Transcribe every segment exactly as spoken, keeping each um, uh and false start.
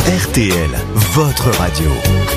R T L, votre radio.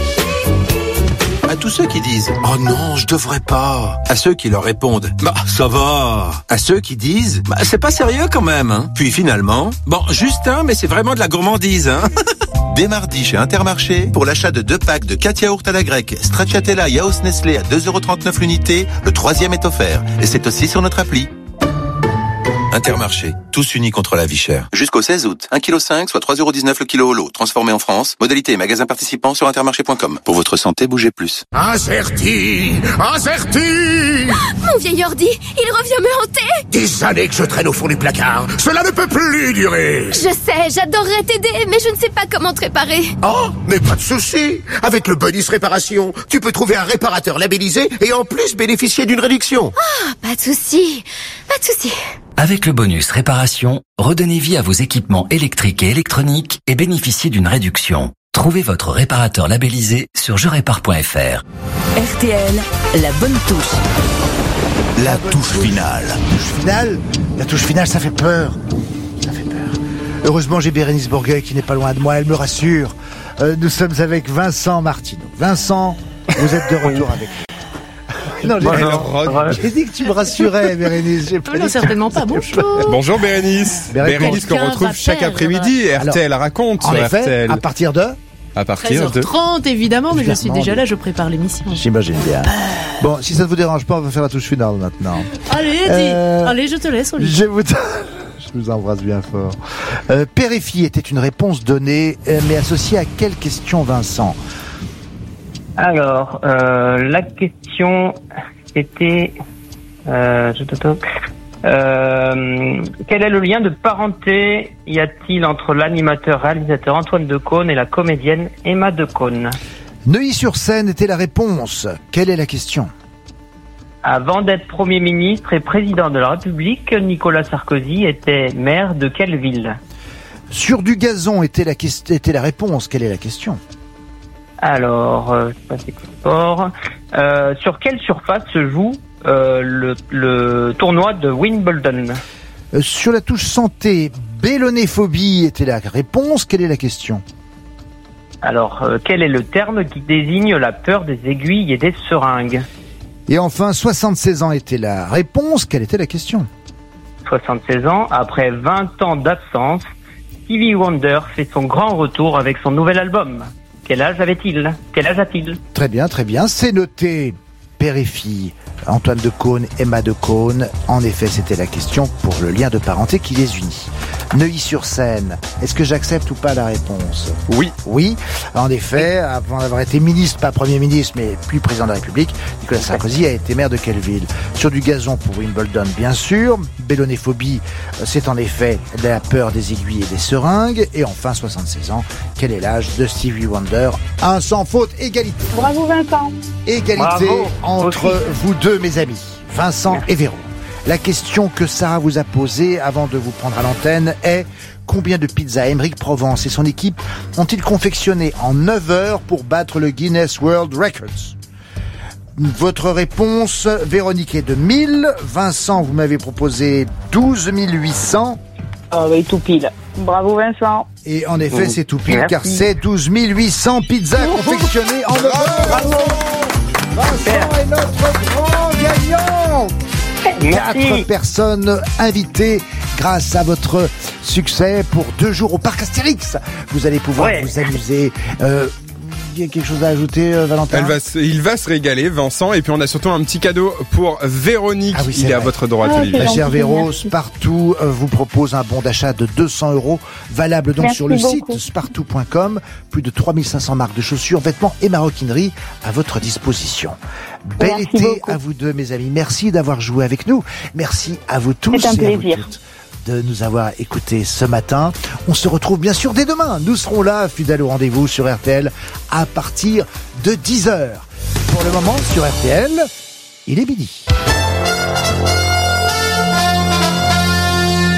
À tous ceux qui disent « Oh non, je devrais pas », à ceux qui leur répondent « Bah, ça va », à ceux qui disent « Bah, c'est pas sérieux quand même, hein ». Puis finalement, bon, juste un, mais c'est vraiment de la gourmandise, hein. Dès mardi chez Intermarché, pour l'achat de deux packs de quatre yaourts à la grecque, Stracciatella Yaourt Nestlé à deux euros trente-neuf l'unité, le troisième est offert. Et c'est aussi sur notre appli. Intermarché, tous unis contre la vie chère. Jusqu'au seize août, un virgule cinq kilos, soit trois euros dix-neuf le kilo au lot, transformé en France. Modalité et magasin participant sur intermarché point com. Pour votre santé, bougez plus. Incerti, incerti. Mon vieil ordi, il revient me hanter. Des années que je traîne au fond du placard. Cela ne peut plus durer. Je sais, j'adorerais t'aider, mais je ne sais pas comment te réparer. Oh, mais pas de souci. Avec le bonus réparation, tu peux trouver un réparateur labellisé et en plus bénéficier d'une réduction. Ah, pas de souci, pas de souci. Avec le bonus réparation, redonnez vie à vos équipements électriques et électroniques et bénéficiez d'une réduction. Trouvez votre réparateur labellisé sur je répare point f r. R T L, la bonne touche. La touche finale. Touche finale La touche finale, ça fait peur. Ça fait peur. Heureusement, j'ai Bérénice Bourgueil qui n'est pas loin de moi, elle me rassure. Euh, nous sommes avec Vincent Martineau. Vincent, vous êtes de retour avec nous. Non, j'ai, Bonjour. j'ai dit que tu me rassurais, Bérénice. J'ai pas non, dit certainement pas. Bonjour. Bonjour Bérénice. Bérénice, Bérénice qu'on retrouve chaque après-midi. R T L raconte en sur effet, R T L. à partir de À partir treize heures de trente évidemment, mais je suis Évidemment. déjà là, je prépare l'émission. J'imagine bien. Bon, si ça ne vous dérange pas, on va faire la touche finale maintenant. Allez, dis. Euh, Allez, je te laisse, Olivier. Je vous, je vous embrasse bien fort. Euh, père et fille était une réponse donnée, euh, mais associée à quelle question, Vincent? Alors, euh, la question était... Euh, je te toque. Euh, quel est le lien de parenté y a-t-il entre l'animateur réalisateur Antoine Decaune et la comédienne Emma Decaune? Neuilly-sur-Seine était la réponse. Quelle est la question? Avant d'être Premier ministre et président de la République, Nicolas Sarkozy était maire de quelle ville? Sur du gazon était la, que- était la réponse. Quelle est la question? Alors, euh, je sais pas c'est quoi le sport. Euh, sur quelle surface se joue euh, le, le tournoi de Wimbledon? Euh, Sur la touche santé, bélonéphobie était la réponse. Quelle est la question? Alors, euh, quel est le terme qui désigne la peur des aiguilles et des seringues? Et enfin, soixante-seize ans était la réponse. Quelle était la question? soixante-seize ans, après vingt ans d'absence, Stevie Wonder fait son grand retour avec son nouvel album. Quel âge avait-il? Quel âge a-t-il? Très bien, très bien. C'est noté. Père et fille, Antoine Decaune, Emma Decaune. En effet, c'était la question pour le lien de parenté qui les unit. Neuilly-sur-Seine, est-ce que j'accepte ou pas la réponse? Oui. Oui, en effet, avant d'avoir été ministre, pas Premier ministre, mais puis président de la République, Nicolas Sarkozy a été maire de quelle ville? Sur du gazon pour Wimbledon, bien sûr. Bélonéphobie, c'est en effet la peur des aiguilles et des seringues. Et enfin, soixante-seize ans, quel est l'âge de Stevie Wonder? Un sans faute, égalité. Bravo Vincent. Égalité Bravo. entre Aussi. vous deux, mes amis, Vincent et Véro. La question que Sarah vous a posée avant de vous prendre à l'antenne est: combien de pizzas Émeric Provence et son équipe ont-ils confectionné en neuf heures pour battre le Guinness World Records? Votre réponse, Véronique, est de mille. Vincent, vous m'avez proposé douze mille huit cents. Ah oui, tout pile. Bravo Vincent. Et en effet, c'est tout pile, Merci. car c'est douze mille huit cents pizzas confectionnées en neuf heures. Bravo. Vincent est notre grand gagnant. Quatre Merci. personnes invitées grâce à votre succès pour deux jours au parc Astérix. Vous allez pouvoir Ouais. vous amuser. Euh, il y a quelque chose à ajouter, euh, Valentin? Elle va se- il va se régaler, Vincent. Et puis on a surtout un petit cadeau pour Véronique. Ah oui, c'est Il est à vrai. votre droite, Ah, Olivier. c'est La chère gentil, Véro, merci. Spartoo euh, vous propose un bon d'achat de deux cents euros, valable donc Merci sur le beaucoup. site spartoo point com. Plus de trois mille cinq cents marques de chaussures, vêtements et maroquinerie à votre disposition. Bel Merci été beaucoup. à vous deux, mes amis. Merci d'avoir joué avec nous. Merci à vous tous C'est un et à vous plaisir. toutes de nous avoir écoutés ce matin. On se retrouve bien sûr dès demain. Nous serons là, fidèles au rendez-vous sur R T L à partir de dix heures. Pour le moment, sur R T L, il est midi.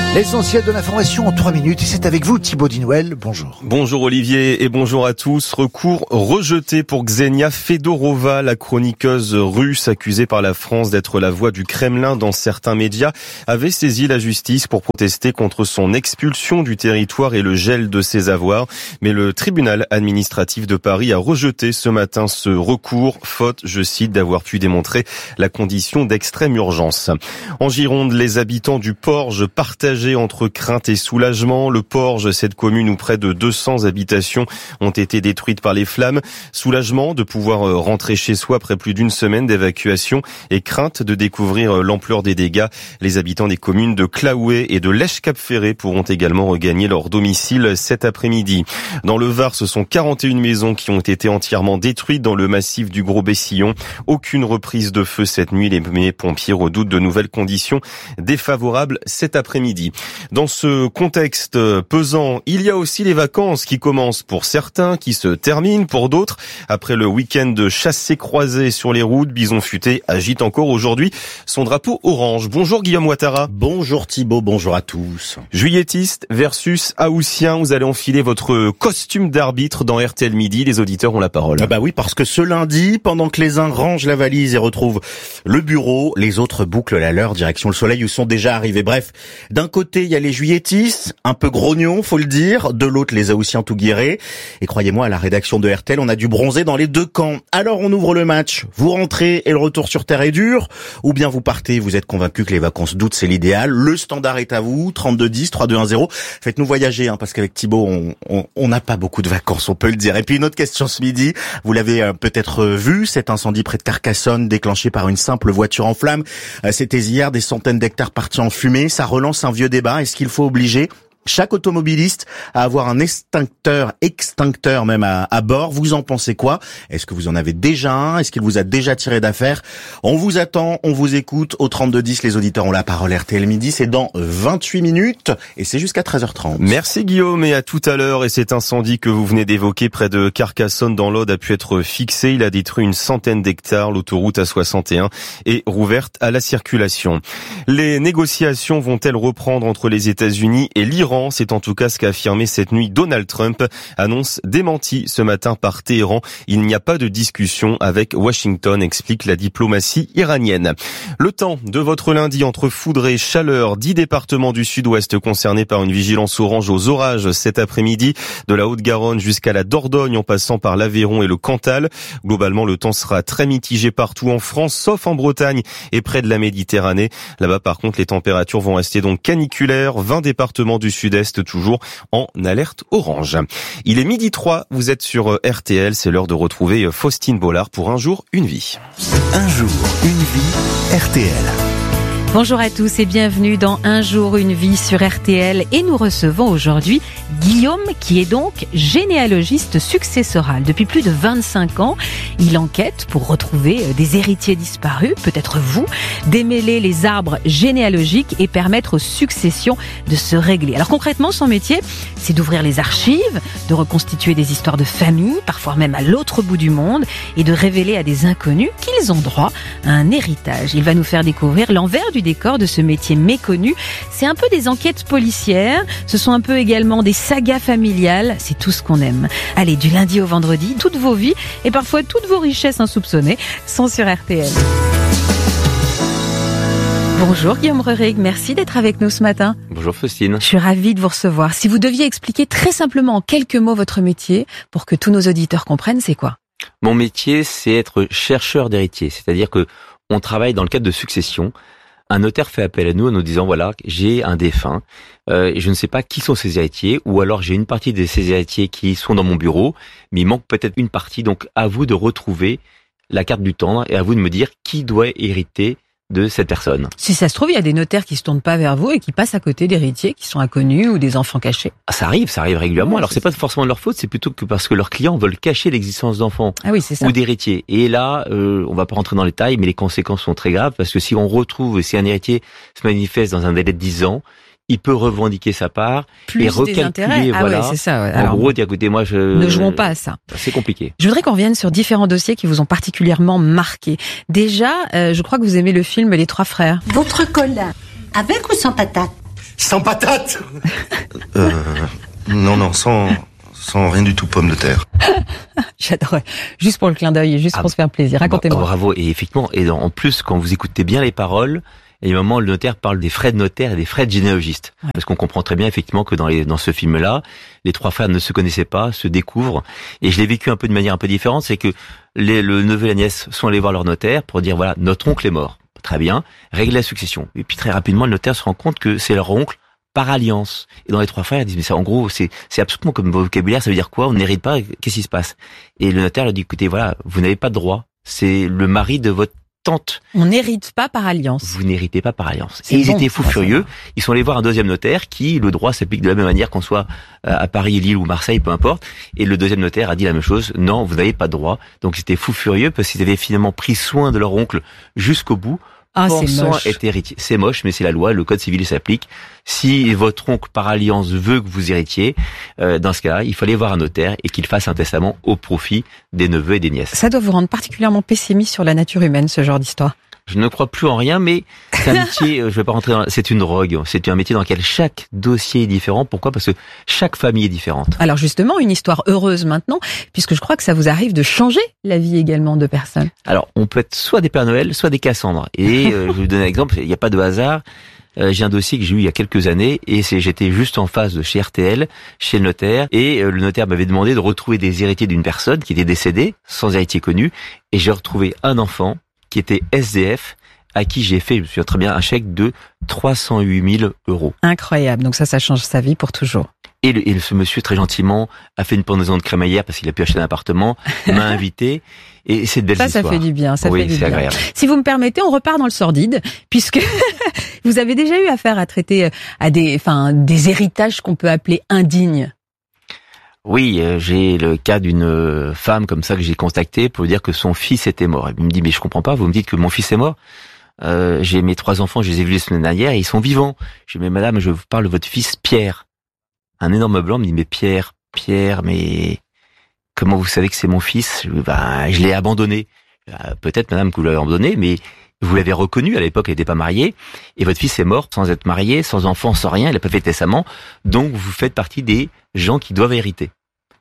L'essentiel de l'information en trois minutes et c'est avec vous Thibaut Dinouel. Bonjour. Bonjour Olivier et bonjour à tous. Recours rejeté pour Ksenia Fedorova, la chroniqueuse russe accusée par la France d'être la voix du Kremlin dans certains médias, avait saisi la justice pour protester contre son expulsion du territoire et le gel de ses avoirs. Mais le tribunal administratif de Paris a rejeté ce matin ce recours, faute, je cite, d'avoir pu démontrer la condition d'extrême urgence. En Gironde, les habitants du Porge partagent entre crainte et soulagement. Le Porge, cette commune où près de deux cents habitations ont été détruites par les flammes. Soulagement de pouvoir rentrer chez soi après plus d'une semaine d'évacuation et crainte de découvrir l'ampleur des dégâts. Les habitants des communes de Claouet et de Lèche-Cap-Ferré pourront également regagner leur domicile cet après-midi. Dans le Var, ce sont quarante et une maisons qui ont été entièrement détruites dans le massif du Gros-Bessillon. Aucune reprise de feu cette nuit. Les pompiers redoutent de nouvelles conditions défavorables cet après-midi. Dans ce contexte pesant, il y a aussi les vacances qui commencent pour certains, qui se terminent pour d'autres. Après le week-end de chassé-croisé sur les routes, Bison Futé agite encore aujourd'hui son drapeau orange. Bonjour Guillaume Ouattara. Bonjour Thibaut, bonjour à tous. Juilletistes versus Haussiens, vous allez enfiler votre costume d'arbitre dans R T L Midi. Les auditeurs ont la parole. Ah bah oui, parce que ce lundi, pendant que les uns rangent la valise et retrouvent le bureau, les autres bouclent la leur direction le soleil où sont déjà arrivés. Bref, d'un côté, il y a les juilletistes, un peu grognons, faut le dire. De l'autre, les Haussiens tout guérés. Et croyez-moi, à la rédaction de R T L, on a dû bronzer dans les deux camps. Alors, on ouvre le match. Vous rentrez et le retour sur terre est dur. Ou bien vous partez, vous êtes convaincu que les vacances d'août, c'est l'idéal. Le standard est à vous. trente-deux dix, trois deux un zéro. Faites-nous voyager, hein, parce qu'avec Thibaut, on on on n'a pas beaucoup de vacances, on peut le dire. Et puis, une autre question ce midi. Vous l'avez euh, peut-être vu, cet incendie près de Carcassonne, déclenché par une simple voiture en flammes. Euh, C'était hier, des centaines d'hectares partis en fumée. Ça relance un vieux débat. Est-ce qu'il faut obliger chaque automobiliste à avoir un extincteur, extincteur même à, à bord? Vous en pensez quoi? Est-ce que vous en avez déjà un? Est-ce qu'il vous a déjà tiré d'affaire? On vous attend, on vous écoute. Au trente-deux dix, les auditeurs ont la parole. R T L Midi, c'est dans vingt-huit minutes et c'est jusqu'à treize heures trente. Merci Guillaume et à tout à l'heure. Et cet incendie que vous venez d'évoquer près de Carcassonne dans l'Aude a pu être fixé. Il a détruit une centaine d'hectares. L'autoroute A soixante et un est rouverte à la circulation. Les négociations vont-elles reprendre entre les États-Unis et l'Iran? C'est en tout cas ce qu'a affirmé cette nuit Donald Trump. Annonce démentie ce matin par Téhéran. Il n'y a pas de discussion avec Washington, explique la diplomatie iranienne. Le temps de votre lundi entre foudre et chaleur. Dix départements du sud-ouest concernés par une vigilance orange aux orages cet après-midi. De la Haute-Garonne jusqu'à la Dordogne en passant par l'Aveyron et le Cantal. Globalement, le temps sera très mitigé partout en France, sauf en Bretagne et près de la Méditerranée. Là-bas, par contre, les températures vont rester donc caniculaires. vingt départements du sud-est toujours en alerte orange. Il est midi trois, vous êtes sur R T L, c'est l'heure de retrouver Faustine Bollard pour Un jour, une vie. Un jour, une vie, R T L. Bonjour à tous et bienvenue dans Un jour, une vie sur R T L et nous recevons aujourd'hui Guillaume qui est donc généalogiste successoral. Depuis plus de vingt-cinq ans, il enquête pour retrouver des héritiers disparus, peut-être vous, démêler les arbres généalogiques et permettre aux successions de se régler. Alors concrètement, son métier, c'est d'ouvrir les archives, de reconstituer des histoires de famille, parfois même à l'autre bout du monde, et de révéler à des inconnus qu'ils ont droit à un héritage. Il va nous faire découvrir l'envers du décor de ce métier méconnu. C'est un peu des enquêtes policières, ce sont un peu également des sagas familiales, c'est tout ce qu'on aime. Allez, du lundi au vendredi, toutes vos vies et parfois toutes vos richesses insoupçonnées sont sur R T L. Bonjour Guillaume Rerig, merci d'être avec nous ce matin. Bonjour Faustine. Je suis ravie de vous recevoir. Si vous deviez expliquer très simplement en quelques mots votre métier, pour que tous nos auditeurs comprennent, c'est quoi? Mon métier, c'est être chercheur d'héritiers, c'est-à-dire que on travaille dans le cadre de succession. Un notaire fait appel à nous en nous disant voilà, j'ai un défunt, euh, et je ne sais pas qui sont ses héritiers, ou alors j'ai une partie de ses héritiers qui sont dans mon bureau, mais il manque peut-être une partie, donc à vous de retrouver la carte du tendre et à vous de me dire qui doit hériter de cette personne. Si ça se trouve, il y a des notaires qui se tournent pas vers vous et qui passent à côté d'héritiers qui sont inconnus ou des enfants cachés. Ça arrive, ça arrive régulièrement. Ouais, alors c'est pas forcément de leur faute, c'est plutôt que parce que leurs clients veulent cacher l'existence d'enfants ah oui, c'est ça. ou d'héritiers. Et là, euh, on va pas rentrer dans les détails, mais les conséquences sont très graves parce que si on retrouve, si un héritier se manifeste dans un délai de dix ans, il peut revendiquer sa part plus et recalculer. Ah voilà. Ouais, c'est ça. Ouais. En Alors, gros, dire écoutez, moi, je ne jouons pas à ça. C'est compliqué. Je voudrais qu'on revienne sur différents dossiers qui vous ont particulièrement marqué. Déjà, euh, je crois que vous aimez le film Les Trois Frères. Votre colin, avec ou sans patate? Sans patate. Euh, non, non, sans, sans rien du tout, pomme de terre. J'adorais. Juste pour le clin d'œil, juste Ah, pour se faire plaisir. Racontez-moi. Bah, bravo. Et effectivement, et en plus, quand vous écoutez bien les paroles, il y a un moment, le notaire parle des frais de notaire et des frais de généalogiste. Ouais. Parce qu'on comprend très bien, effectivement, que dans les, dans ce film-là, les trois frères ne se connaissaient pas, se découvrent. Et je l'ai vécu un peu de manière un peu différente, c'est que les, le neveu et la nièce sont allés voir leur notaire pour dire, voilà, notre oncle est mort. Très bien. Régler la succession. Et puis très rapidement, le notaire se rend compte que c'est leur oncle par alliance. Et dans les trois frères, ils disent, mais ça, en gros, c'est, c'est absolument comme vocabulaire, ça veut dire quoi? On n'hérite pas, qu'est-ce qui se passe? Et le notaire leur dit, écoutez, voilà, vous n'avez pas de droit. C'est le mari de votre tante. On n'hérite pas par alliance. Vous n'héritez pas par alliance. C'est et ils bon, étaient fous furieux. Ils sont allés voir un deuxième notaire qui, le droit s'applique de la même manière qu'on soit à Paris, Lille ou Marseille, peu importe. Et le deuxième notaire a dit la même chose. Non, vous n'avez pas de droit. Donc ils étaient fous furieux parce qu'ils avaient finalement pris soin de leur oncle jusqu'au bout. Ah, c'est pensant moche. être héritier. C'est moche, mais c'est la loi. Le code civil s'applique. Si votre oncle par alliance veut que vous héritiez, euh, dans ce cas-là, il fallait voir un notaire et qu'il fasse un testament au profit des neveux et des nièces. Ça doit vous rendre particulièrement pessimiste sur la nature humaine, ce genre d'histoire. Je ne crois plus en rien, mais c'est un métier, je vais pas rentrer dans, c'est une drogue. C'est un métier dans lequel chaque dossier est différent. Pourquoi? Parce que chaque famille est différente. Alors justement, une histoire heureuse maintenant, puisque je crois que ça vous arrive de changer la vie également de personnes. Alors, on peut être soit des Pères Noël, soit des Cassandres. Et euh, je vais vous donner un exemple, il n'y a pas de hasard. Euh, j'ai un dossier que j'ai eu il y a quelques années et c'est j'étais juste en face de chez R T L, chez le notaire, et euh, le notaire m'avait demandé de retrouver des héritiers d'une personne qui était décédée, sans héritier connu, et j'ai retrouvé un enfant qui était S D F, à qui j'ai fait, je me souviens très bien, un chèque de trois cent huit mille euros. Incroyable. Donc ça, ça change sa vie pour toujours. Et, le, et ce monsieur, très gentiment, a fait une pendaison de crémaillère parce qu'il a pu acheter un appartement, m'a invité, et c'est de belles ça, histoires. Ça, ça fait du bien, ça oui, fait du c'est bien. agréable. Si vous me permettez, on repart dans le sordide, puisque vous avez déjà eu affaire à traiter à des, enfin, des héritages qu'on peut appeler indignes. Oui, euh, j'ai le cas d'une femme comme ça que j'ai contactée pour lui dire que son fils était mort. Elle me dit, mais je comprends pas, vous me dites que mon fils est mort. Euh, j'ai mes trois enfants, je les ai vus la semaine dernière, et ils sont vivants. Je dis, mais madame, je vous parle de votre fils Pierre. Un énorme blanc me dit, mais Pierre, Pierre, mais comment vous savez que c'est mon fils? Je, ben, je l'ai abandonné. Euh, peut-être, madame, que vous l'avez abandonné, mais vous l'avez reconnu, à l'époque, il n'était pas marié, et votre fils est mort sans être marié, sans enfant, sans rien, il n'a pas fait de testament, donc vous faites partie des gens qui doivent hériter.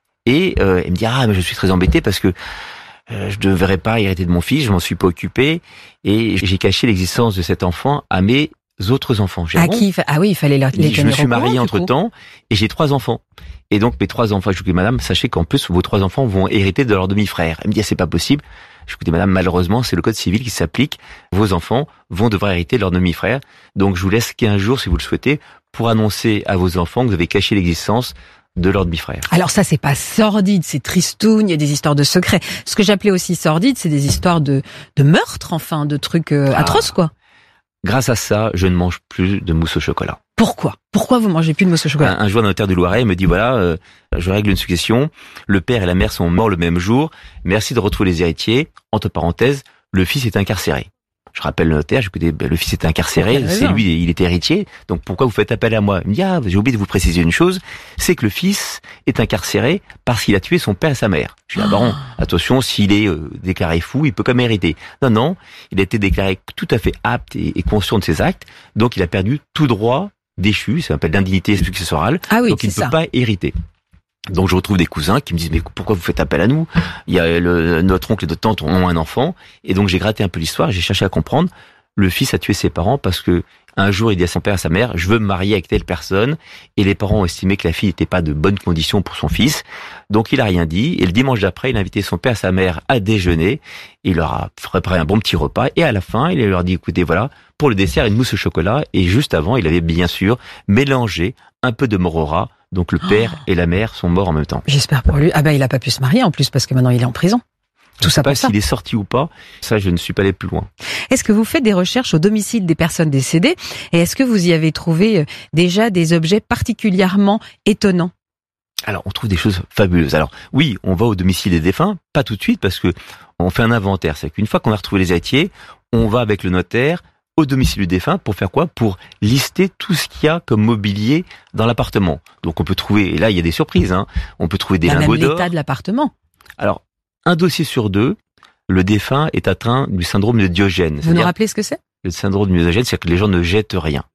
Et euh, elle me dit, ah, mais je suis très embêté parce que euh, je ne devrais pas hériter de mon fils, je m'en suis pas occupé, et j'ai caché l'existence de cet enfant à mes autres enfants. J'ai À bon, qui? Ah oui, il fallait les tenir. Je me suis au marié courant, entre-temps, et j'ai trois enfants. Et donc, mes trois enfants, je dis, madame, sachez qu'en plus, vos trois enfants vont hériter de leur demi-frère. Elle me dit, ah, c'est pas possible. Je dis, madame, malheureusement, c'est le code civil qui s'applique. Vos enfants vont devoir hériter de leur demi-frère. Donc, je vous laisse quinze jours, si vous le souhaitez, pour annoncer à vos enfants que vous avez caché l'existence de leur demi-frère. Alors ça, c'est pas sordide, c'est tristoun, il y a des histoires de secrets. Ce que j'appelais aussi sordide, c'est des histoires de, de meurtre, enfin, de trucs euh, Ah. atroces, quoi. Grâce à ça, je ne mange plus de mousse au chocolat. Pourquoi? Pourquoi vous mangez plus de mousse au chocolat? Un, un jour, un notaire du Loiret me dit, voilà, euh, je règle une succession, le père et la mère sont morts le même jour, merci de retrouver les héritiers, entre parenthèses, le fils est incarcéré. Je rappelle le notaire, je dis, le fils est incarcéré, c'est lui, il était héritier, donc pourquoi vous faites appel à moi? Il me dit, ah, j'ai oublié de vous préciser une chose, c'est que le fils est incarcéré parce qu'il a tué son père et sa mère. Je dis, ah baron, attention, s'il est euh, déclaré fou, il peut quand même hériter. Non, non, il a été déclaré tout à fait apte et, et conscient de ses actes, donc il a perdu tout droit déchu, ça s'appelle l'indignité successorale, ah oui, donc il ne peut ça. pas hériter. Donc je retrouve des cousins qui me disent, mais pourquoi vous faites appel à nous? Il y a le, notre oncle et notre tante ont un enfant, et donc j'ai gratté un peu l'histoire, j'ai cherché à comprendre. Le fils a tué ses parents parce que un jour il dit à son père et à sa mère, je veux me marier avec telle personne, et les parents ont estimé que la fille n'était pas de bonnes conditions pour son fils, donc il a rien dit, et le dimanche d'après il a invité son père et sa mère à déjeuner, il leur a préparé un bon petit repas, et à la fin il leur dit, écoutez voilà, pour le dessert une mousse au chocolat, et juste avant il avait bien sûr mélangé un peu de morora, donc le père oh. et la mère sont morts en même temps. J'espère pour lui. Ah ben il a pas pu se marier en plus parce que maintenant il est en prison. Tout ça pour ça. Je ne sais pas s'il est sorti ou pas, ça je ne suis pas allé plus loin. Est-ce que vous faites des recherches au domicile des personnes décédées et est-ce que vous y avez trouvé déjà des objets particulièrement étonnants? Alors on trouve des choses fabuleuses. Alors oui, on va au domicile des défunts, pas tout de suite parce que on fait un inventaire. C'est qu'une fois qu'on a retrouvé les héritiers, on va avec le notaire au domicile du défunt pour faire quoi? Pour lister tout ce qu'il y a comme mobilier dans l'appartement. Donc on peut trouver, et là il y a des surprises, hein. On peut trouver des lingots d'or. Même l'état de l'appartement. Alors, un dossier sur deux, le défunt est atteint du syndrome de Diogène. Vous nous rappelez ce que c'est? Le syndrome de Diogène, c'est que les gens ne jettent rien.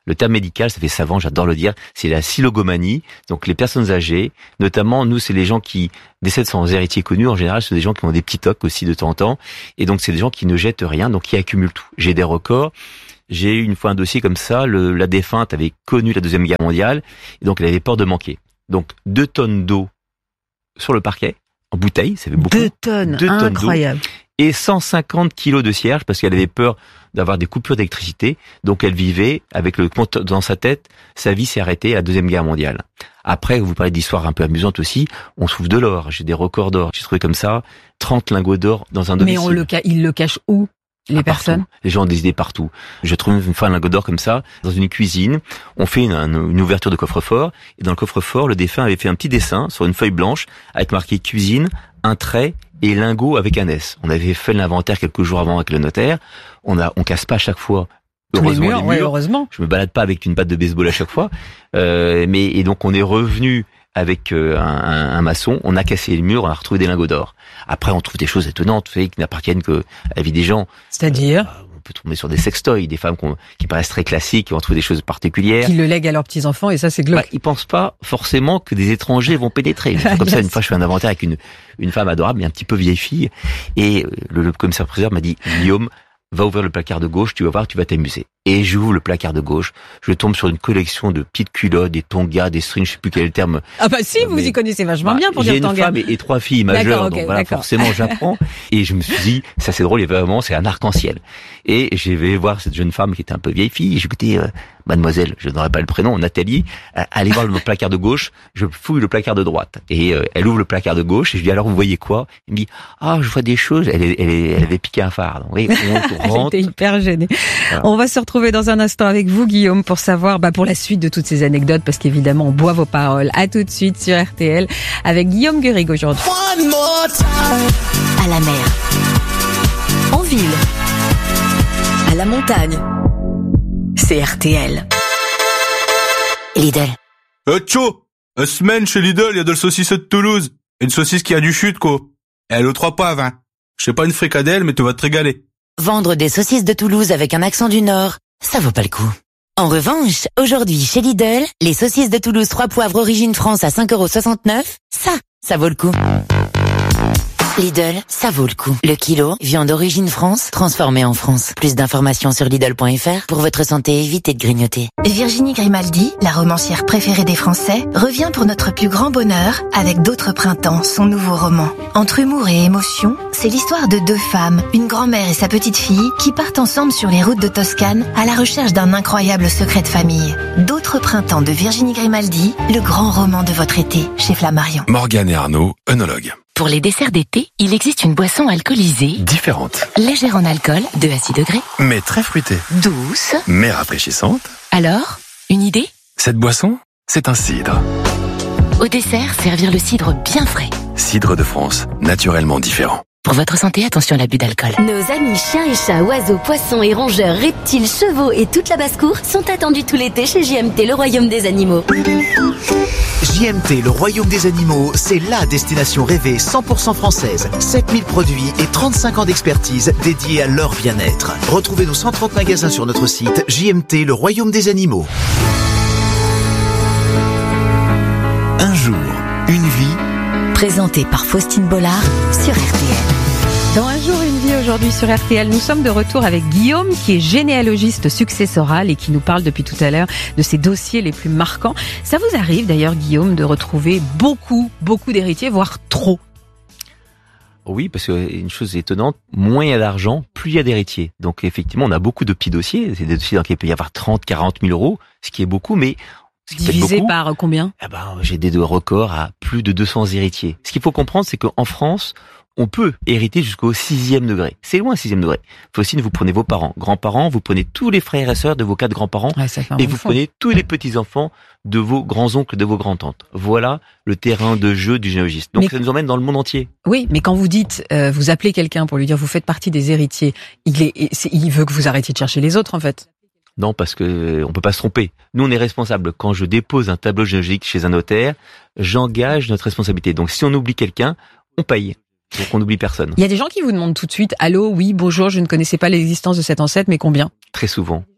Le terme médical, ça fait savant, j'adore le dire, c'est la silogomanie. Donc les personnes âgées, notamment nous, c'est les gens qui décèdent sans héritier connu. En général, c'est des gens qui ont des petits tocs aussi de temps en temps. Et donc c'est des gens qui ne jettent rien, donc qui accumulent tout. J'ai des records. J'ai eu une fois un dossier comme ça. Le, la défunte avait connu la Deuxième Guerre mondiale, et donc elle avait peur de manquer. Donc deux tonnes d'eau sur le parquet, en bouteille, ça fait beaucoup. Deux tonnes, Deux tonnes incroyable. d'eau. Et cent cinquante kilos de cierge parce qu'elle avait peur d'avoir des coupures d'électricité. Donc elle vivait avec le compte dans sa tête. Sa vie s'est arrêtée à la Deuxième Guerre mondiale. Après, vous parlez d'histoires un peu amusantes aussi. On trouve de l'or. J'ai des records d'or. J'ai trouvé comme ça trente lingots d'or dans un domicile. Mais on le ca- ils le cachent où, les Ah, personnes? partout. Les gens ont des idées partout. Je trouve une fois un lingot d'or comme ça dans une cuisine. On fait une, une ouverture de coffre-fort et dans le coffre-fort, le défunt avait fait un petit dessin sur une feuille blanche avec marqué cuisine, un trait et lingot avec un S. On avait fait l'inventaire quelques jours avant avec le notaire. On a, on casse pas à chaque fois. Tous les Heureusement, murs, ouais, heureusement. Je me balade pas avec une batte de baseball à chaque fois. Euh, mais et donc on est revenu avec euh, un, un, un maçon. On a cassé les murs, on a retrouvé des lingots d'or. Après, on trouve des choses étonnantes, fait, qui n'appartiennent que à la vie des gens. C'est-à-dire? On peut tomber sur des sextoys, des femmes qu'on- qui paraissent très classiques, qui vont trouver des choses particulières. Qui le lèguent à leurs petits-enfants, et ça, c'est glauque. Bah, ils pensent pas forcément que des étrangers vont pénétrer. Une fois comme ça, une fois, je fais un inventaire avec une, une femme adorable, mais un petit peu vieille fille. Et le, le commissaire-priseur m'a dit, Guillaume, va ouvrir le placard de gauche, tu vas voir, tu vas t'amuser. Et j'ouvre le placard de gauche, je tombe sur une collection de petites culottes, des tongas, des strings, je sais plus quel est le terme. Ah bah si, vous Mais- y connaissez vachement Bah, bien pour j'ai dire une tanga. femme et, et trois filles D'accord, majeures, ok, donc voilà, d'accord. forcément j'apprends. Et je me suis dit, ça c'est drôle, et vraiment c'est un arc-en-ciel. Et je vais voir cette jeune femme qui était un peu vieille fille, et j'ai écouté, euh, mademoiselle, je n'aurai pas le prénom, Nathalie, euh, allez voir le placard de gauche, je fouille le placard de droite. Et euh, elle ouvre le placard de gauche, et je lui dis, alors vous voyez quoi? Elle me dit, ah, je vois des choses, elle, est- elle, est- elle avait piqué un phare. Donc, oui, on rentre. J'étais hyper gênée. Voilà. On va se retrouver dans un instant avec vous, Guillaume, pour savoir, bah, pour la suite de toutes ces anecdotes, parce qu'évidemment, on boit vos paroles. À tout de suite sur R T L avec Guillaume Gurig aujourd'hui. À la mer, en ville, à la montagne. C'est R T L. Lidl. Euh, tcho! Une semaine chez Lidl, il y a de la saucisse de Toulouse. Une saucisse qui a du chute, quoi. Et elle aux trois poivres, hein. Je sais pas une fricadelle, mais tu vas te régaler. Vendre des saucisses de Toulouse avec un accent du Nord, ça vaut pas le coup. En revanche, aujourd'hui chez Lidl, les saucisses de Toulouse trois poivres origine France à cinq euros soixante-neuf, ça, ça vaut le coup. Lidl, ça vaut le coup. Le kilo, viande origine France, transformée en France. Plus d'informations sur Lidl point F R. Pour votre santé, évitez de grignoter. Virginie Grimaldi, la romancière préférée des Français, revient pour notre plus grand bonheur avec D'autres printemps, son nouveau roman. Entre humour et émotion, c'est l'histoire de deux femmes, une grand-mère et sa petite fille, qui partent ensemble sur les routes de Toscane à la recherche d'un incroyable secret de famille. D'autres printemps de Virginie Grimaldi, le grand roman de votre été, chez Flammarion. Morgane et Arnaud, œnologues. Pour les desserts d'été, il existe une boisson alcoolisée, Différentes, légère en alcool, deux à six degrés, mais très fruitées, douce. mais rafraîchissantes. Alors, une idée? Cette boisson, c'est un cidre. Au dessert, servir le cidre bien frais. Cidre de France, naturellement différent. Pour votre santé, attention à l'abus d'alcool. Nos amis chiens et chats, oiseaux, poissons et rongeurs, reptiles, chevaux et toute la basse-cour sont attendus tout l'été chez J M T, le royaume des animaux. J M T, le royaume des animaux, c'est la destination rêvée cent pour cent française. sept mille produits et trente-cinq ans d'expertise dédiés à leur bien-être. Retrouvez nos cent trente magasins sur notre site J M T, le royaume des animaux. Un jour, une vie. Présenté par Faustine Bollard sur R T L. Dans Un jour, une vie aujourd'hui sur R T L, nous sommes de retour avec Guillaume qui est généalogiste successoral et qui nous parle depuis tout à l'heure de ses dossiers les plus marquants. Ça vous arrive d'ailleurs, Guillaume, de retrouver beaucoup, beaucoup d'héritiers, voire trop? Oui, parce que une chose étonnante, moins il y a d'argent, plus il y a d'héritiers. Donc effectivement, on a beaucoup de petits dossiers. C'est des dossiers dans lesquels il peut y avoir trente, quarante mille euros, ce qui est beaucoup, mais ce qui peut être Divisé beaucoup, par combien? eh ben, j'ai des records à plus de deux cents héritiers. Ce qu'il faut comprendre, c'est qu'en France, on peut hériter jusqu'au sixième degré. C'est loin, sixième degré. Faustine, vous prenez vos parents, grands-parents, vous prenez tous les frères et sœurs de vos quatre grands-parents, Ouais, ça fait un et bon vous fond. prenez tous les petits-enfants de vos grands-oncles, de vos grands-tantes. Voilà le terrain de jeu du généalogiste. Donc Mais- ça nous emmène dans le monde entier. Oui, mais quand vous dites, euh, vous appelez quelqu'un pour lui dire vous faites partie des héritiers, il est, c'est- il veut que vous arrêtiez de chercher les autres en fait. Non, parce que euh, on peut pas se tromper. Nous, on est responsable. Quand je dépose un tableau généalogique chez un notaire, j'engage notre responsabilité. Donc, si on oublie quelqu'un, on paye. Donc, on n'oublie personne. Il y a des gens qui vous demandent tout de suite, allô, oui, bonjour, je ne connaissais pas l'existence de cet ancêtre, mais combien? Très souvent.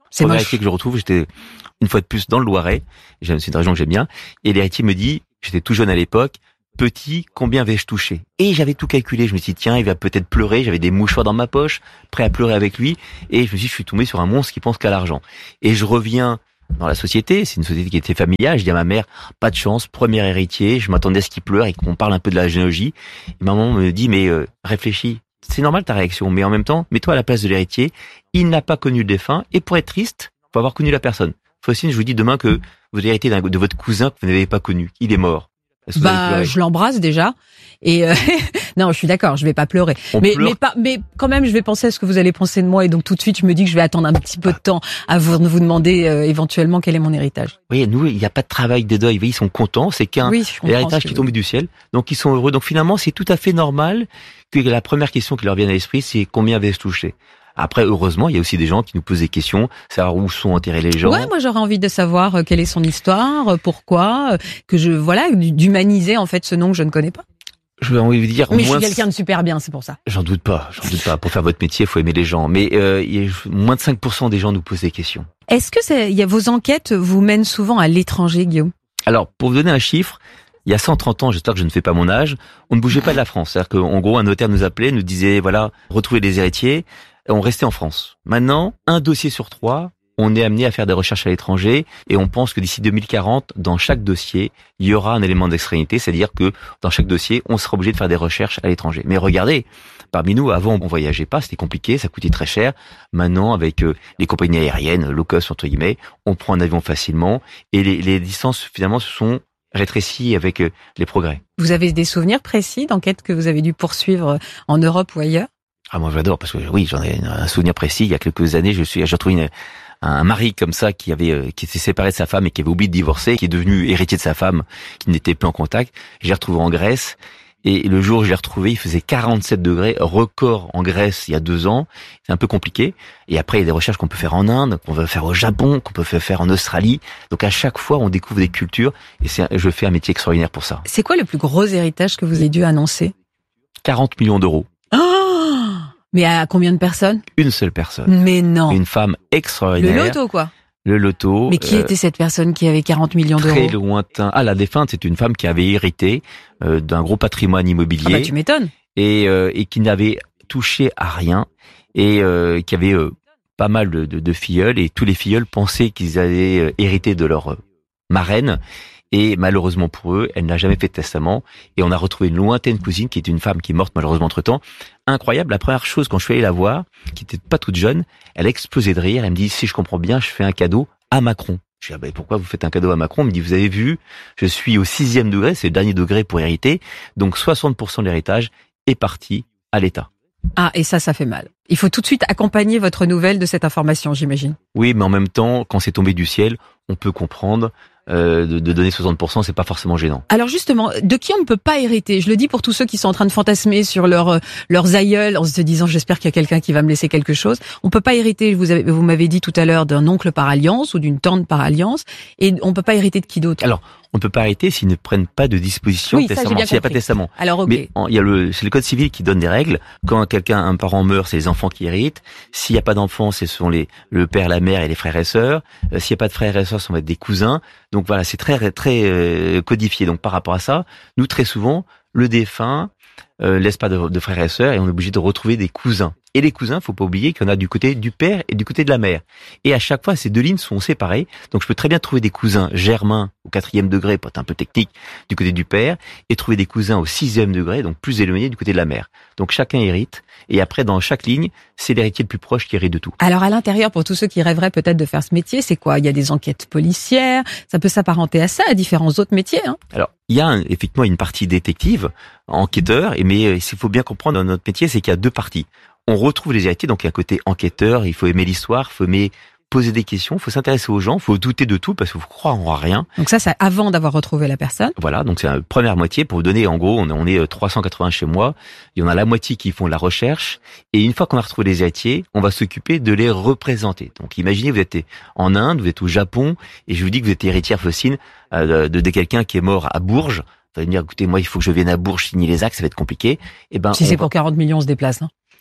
C'est Premier héritier que je retrouve, j'étais une fois de plus dans le Loiret, c'est une région que j'aime bien, et l'héritier me dit, j'étais tout jeune à l'époque, petit, combien vais-je toucher? Et j'avais tout calculé, je me suis dit, tiens, il va peut-être pleurer, j'avais des mouchoirs dans ma poche, prêt à pleurer avec lui, et je me suis dit, je suis tombé sur un monstre qui pense qu'à l'argent. Et je reviens dans la société, c'est une société qui était familiale, je dis à ma mère, pas de chance, premier héritier, je m'attendais à ce qu'il pleure et qu'on parle un peu de la généalogie. Et maman me dit, mais euh, réfléchis, c'est normal ta réaction, mais en même temps, mets-toi à la place de l'héritier, il n'a pas connu le défunt, et pour être triste, faut avoir connu la personne. Faustine, je vous dis demain que vous héritez d'un, de votre cousin que vous n'avez pas connu, il est mort. Bah, je l'embrasse déjà. Et euh, non, je suis d'accord, je vais pas pleurer. On mais pleure. mais pas, mais quand même, je vais penser à ce que vous allez penser de moi, et donc tout de suite, je me dis que je vais attendre un petit peu de temps avant de vous demander euh, éventuellement quel est mon héritage. Oui, nous, il n'y a pas de travail de deuil. Ils sont contents, c'est qu'un oui, je comprends héritage qui est tombé du ciel, donc ils sont heureux. Donc finalement, c'est tout à fait normal que la première question qui leur vienne à l'esprit, c'est combien vais-je toucher. Après, heureusement, il y a aussi des gens qui nous posent des questions, savoir où sont enterrés les gens. Ouais, moi j'aurais envie de savoir euh, quelle est son histoire, euh, pourquoi, euh, que je voilà, d'humaniser en fait ce nom que je ne connais pas. Je vais envie de dire. Mais je moins suis quelqu'un de super bien, c'est pour ça. J'en doute pas, j'en doute pas. Pour faire votre métier, il faut aimer les gens. Mais euh, il y a moins de cinq pour cent des gens nous posent des questions. Est-ce que c'est, il y a vos enquêtes vous mènent souvent à l'étranger, Guillaume? Alors, pour vous donner un chiffre, il y a cent trente ans, j'espère que je ne fais pas mon âge, on ne bougeait pas de la France. C'est-à-dire qu'en gros, un notaire nous appelait, nous disait, voilà, retrouvez les héritiers. On restait en France. Maintenant, un dossier sur trois, on est amené à faire des recherches à l'étranger et on pense que d'ici deux mille quarante, dans chaque dossier, il y aura un élément d'extranéité, c'est-à-dire que dans chaque dossier, on sera obligé de faire des recherches à l'étranger. Mais regardez, parmi nous, avant, on voyageait pas, c'était compliqué, ça coûtait très cher. Maintenant, avec euh, les compagnies aériennes, low cost entre guillemets, on prend un avion facilement et les, les distances finalement se sont rétrécies avec euh, les progrès. Vous avez des souvenirs précis d'enquêtes que vous avez dû poursuivre en Europe ou ailleurs? Ah, moi, j'adore, parce que oui, j'en ai un souvenir précis. Il y a quelques années, je suis, j'ai retrouvé une, un mari comme ça qui avait, qui s'est séparé de sa femme et qui avait oublié de divorcer, qui est devenu héritier de sa femme, qui n'était plus en contact. Je l'ai retrouvé en Grèce. Et le jour où je l'ai retrouvé, il faisait quarante-sept degrés, record en Grèce il y a deux ans. C'est un peu compliqué. Et après, il y a des recherches qu'on peut faire en Inde, qu'on peut faire au Japon, qu'on peut faire en Australie. Donc à chaque fois, on découvre des cultures. Et c'est, je fais un métier extraordinaire pour ça. C'est quoi le plus gros héritage que vous avez dû annoncer? quarante millions d'euros. Oh! Mais à combien de personnes? Une seule personne. Mais non. Une femme extraordinaire. Le loto, quoi. Le loto. Mais qui euh, était cette personne qui avait quarante millions d'euros? Très lointain. Ah, la défunte, c'est une femme qui avait hérité euh, d'un gros patrimoine immobilier. Ah bah tu m'étonnes. Et, euh, et qui n'avait touché à rien et euh, qui avait euh, pas mal de, de, de filleuls et tous les filleuls pensaient qu'ils allaient euh, hériter de leur euh, marraine. Et malheureusement pour eux, elle n'a jamais fait de testament. Et on a retrouvé une lointaine cousine qui est une femme qui est morte malheureusement entre-temps. Incroyable, la première chose quand je suis allé la voir, qui était pas toute jeune, elle a explosé de rire. Elle me dit, si je comprends bien, je fais un cadeau à Macron. Je dis, ah ben pourquoi vous faites un cadeau à Macron? Elle me dit, vous avez vu, je suis au sixième degré, c'est le dernier degré pour hériter. Donc soixante pour cent de l'héritage est parti à l'État. Ah, et ça, ça fait mal. Il faut tout de suite accompagner votre nouvelle de cette information, j'imagine. Oui, mais en même temps, quand c'est tombé du ciel, on peut comprendre. Euh, de, de donner soixante pour cent, c'est pas forcément gênant. Alors justement, de qui on ne peut pas hériter? Je le dis pour tous ceux qui sont en train de fantasmer sur leur, leurs aïeuls en se disant j'espère qu'il y a quelqu'un qui va me laisser quelque chose. On peut pas hériter, vous, avez, vous m'avez dit tout à l'heure, d'un oncle par alliance ou d'une tante par alliance. Et on peut pas hériter de qui d'autre? Alors, on ne peut pas arrêter s'ils ne prennent pas de disposition oui, testament. S'il n'y a pas de testament. Alors, ok. Mais il y a le, c'est le code civil qui donne des règles. Quand quelqu'un, un parent meurt, c'est les enfants qui héritent. S'il n'y a pas d'enfants, ce sont les, le père, la mère et les frères et sœurs. Euh, s'il n'y a pas de frères et sœurs, ça va être des cousins. Donc voilà, c'est très, très euh, codifié. Donc par rapport à ça, nous, très souvent, le défunt euh, laisse pas de, de frères et sœurs et on est obligé de retrouver des cousins. Et les cousins, faut pas oublier qu'il y en a du côté du père et du côté de la mère. Et à chaque fois, ces deux lignes sont séparées. Donc, je peux très bien trouver des cousins germains au quatrième degré, pour être un peu technique, du côté du père, et trouver des cousins au sixième degré, donc plus éloignés du côté de la mère. Donc, chacun hérite. Et après, dans chaque ligne, c'est l'héritier le plus proche qui hérite de tout. Alors, à l'intérieur, pour tous ceux qui rêveraient peut-être de faire ce métier, c'est quoi? Il y a des enquêtes policières. Ça peut s'apparenter à ça, à différents autres métiers, hein. Alors, il y a un, effectivement une partie détective, enquêteur, et mais ce qu'il faut bien comprendre dans notre métier, c'est qu'il y a deux parties. On retrouve les héritiers, donc il y a un côté enquêteur, il faut aimer l'histoire, il faut aimer poser des questions, il faut s'intéresser aux gens, il faut douter de tout parce qu'il faut croire en rien. Donc ça, c'est avant d'avoir retrouvé la personne. Voilà, donc c'est la première moitié. Pour vous donner, en gros, on est trois cent quatre-vingts chez moi, il y en a la moitié qui font de la recherche, et une fois qu'on a retrouvé les héritiers, on va s'occuper de les représenter. Donc imaginez, vous êtes en Inde, vous êtes au Japon, et je vous dis que vous êtes héritière Faustine euh, de, de quelqu'un qui est mort à Bourges. Vous allez me dire, écoutez, moi, il faut que je vienne à Bourges signer les actes, ça va être compliqué. Et ben, si c'est va... pour quarante millions, on se déplace, hein.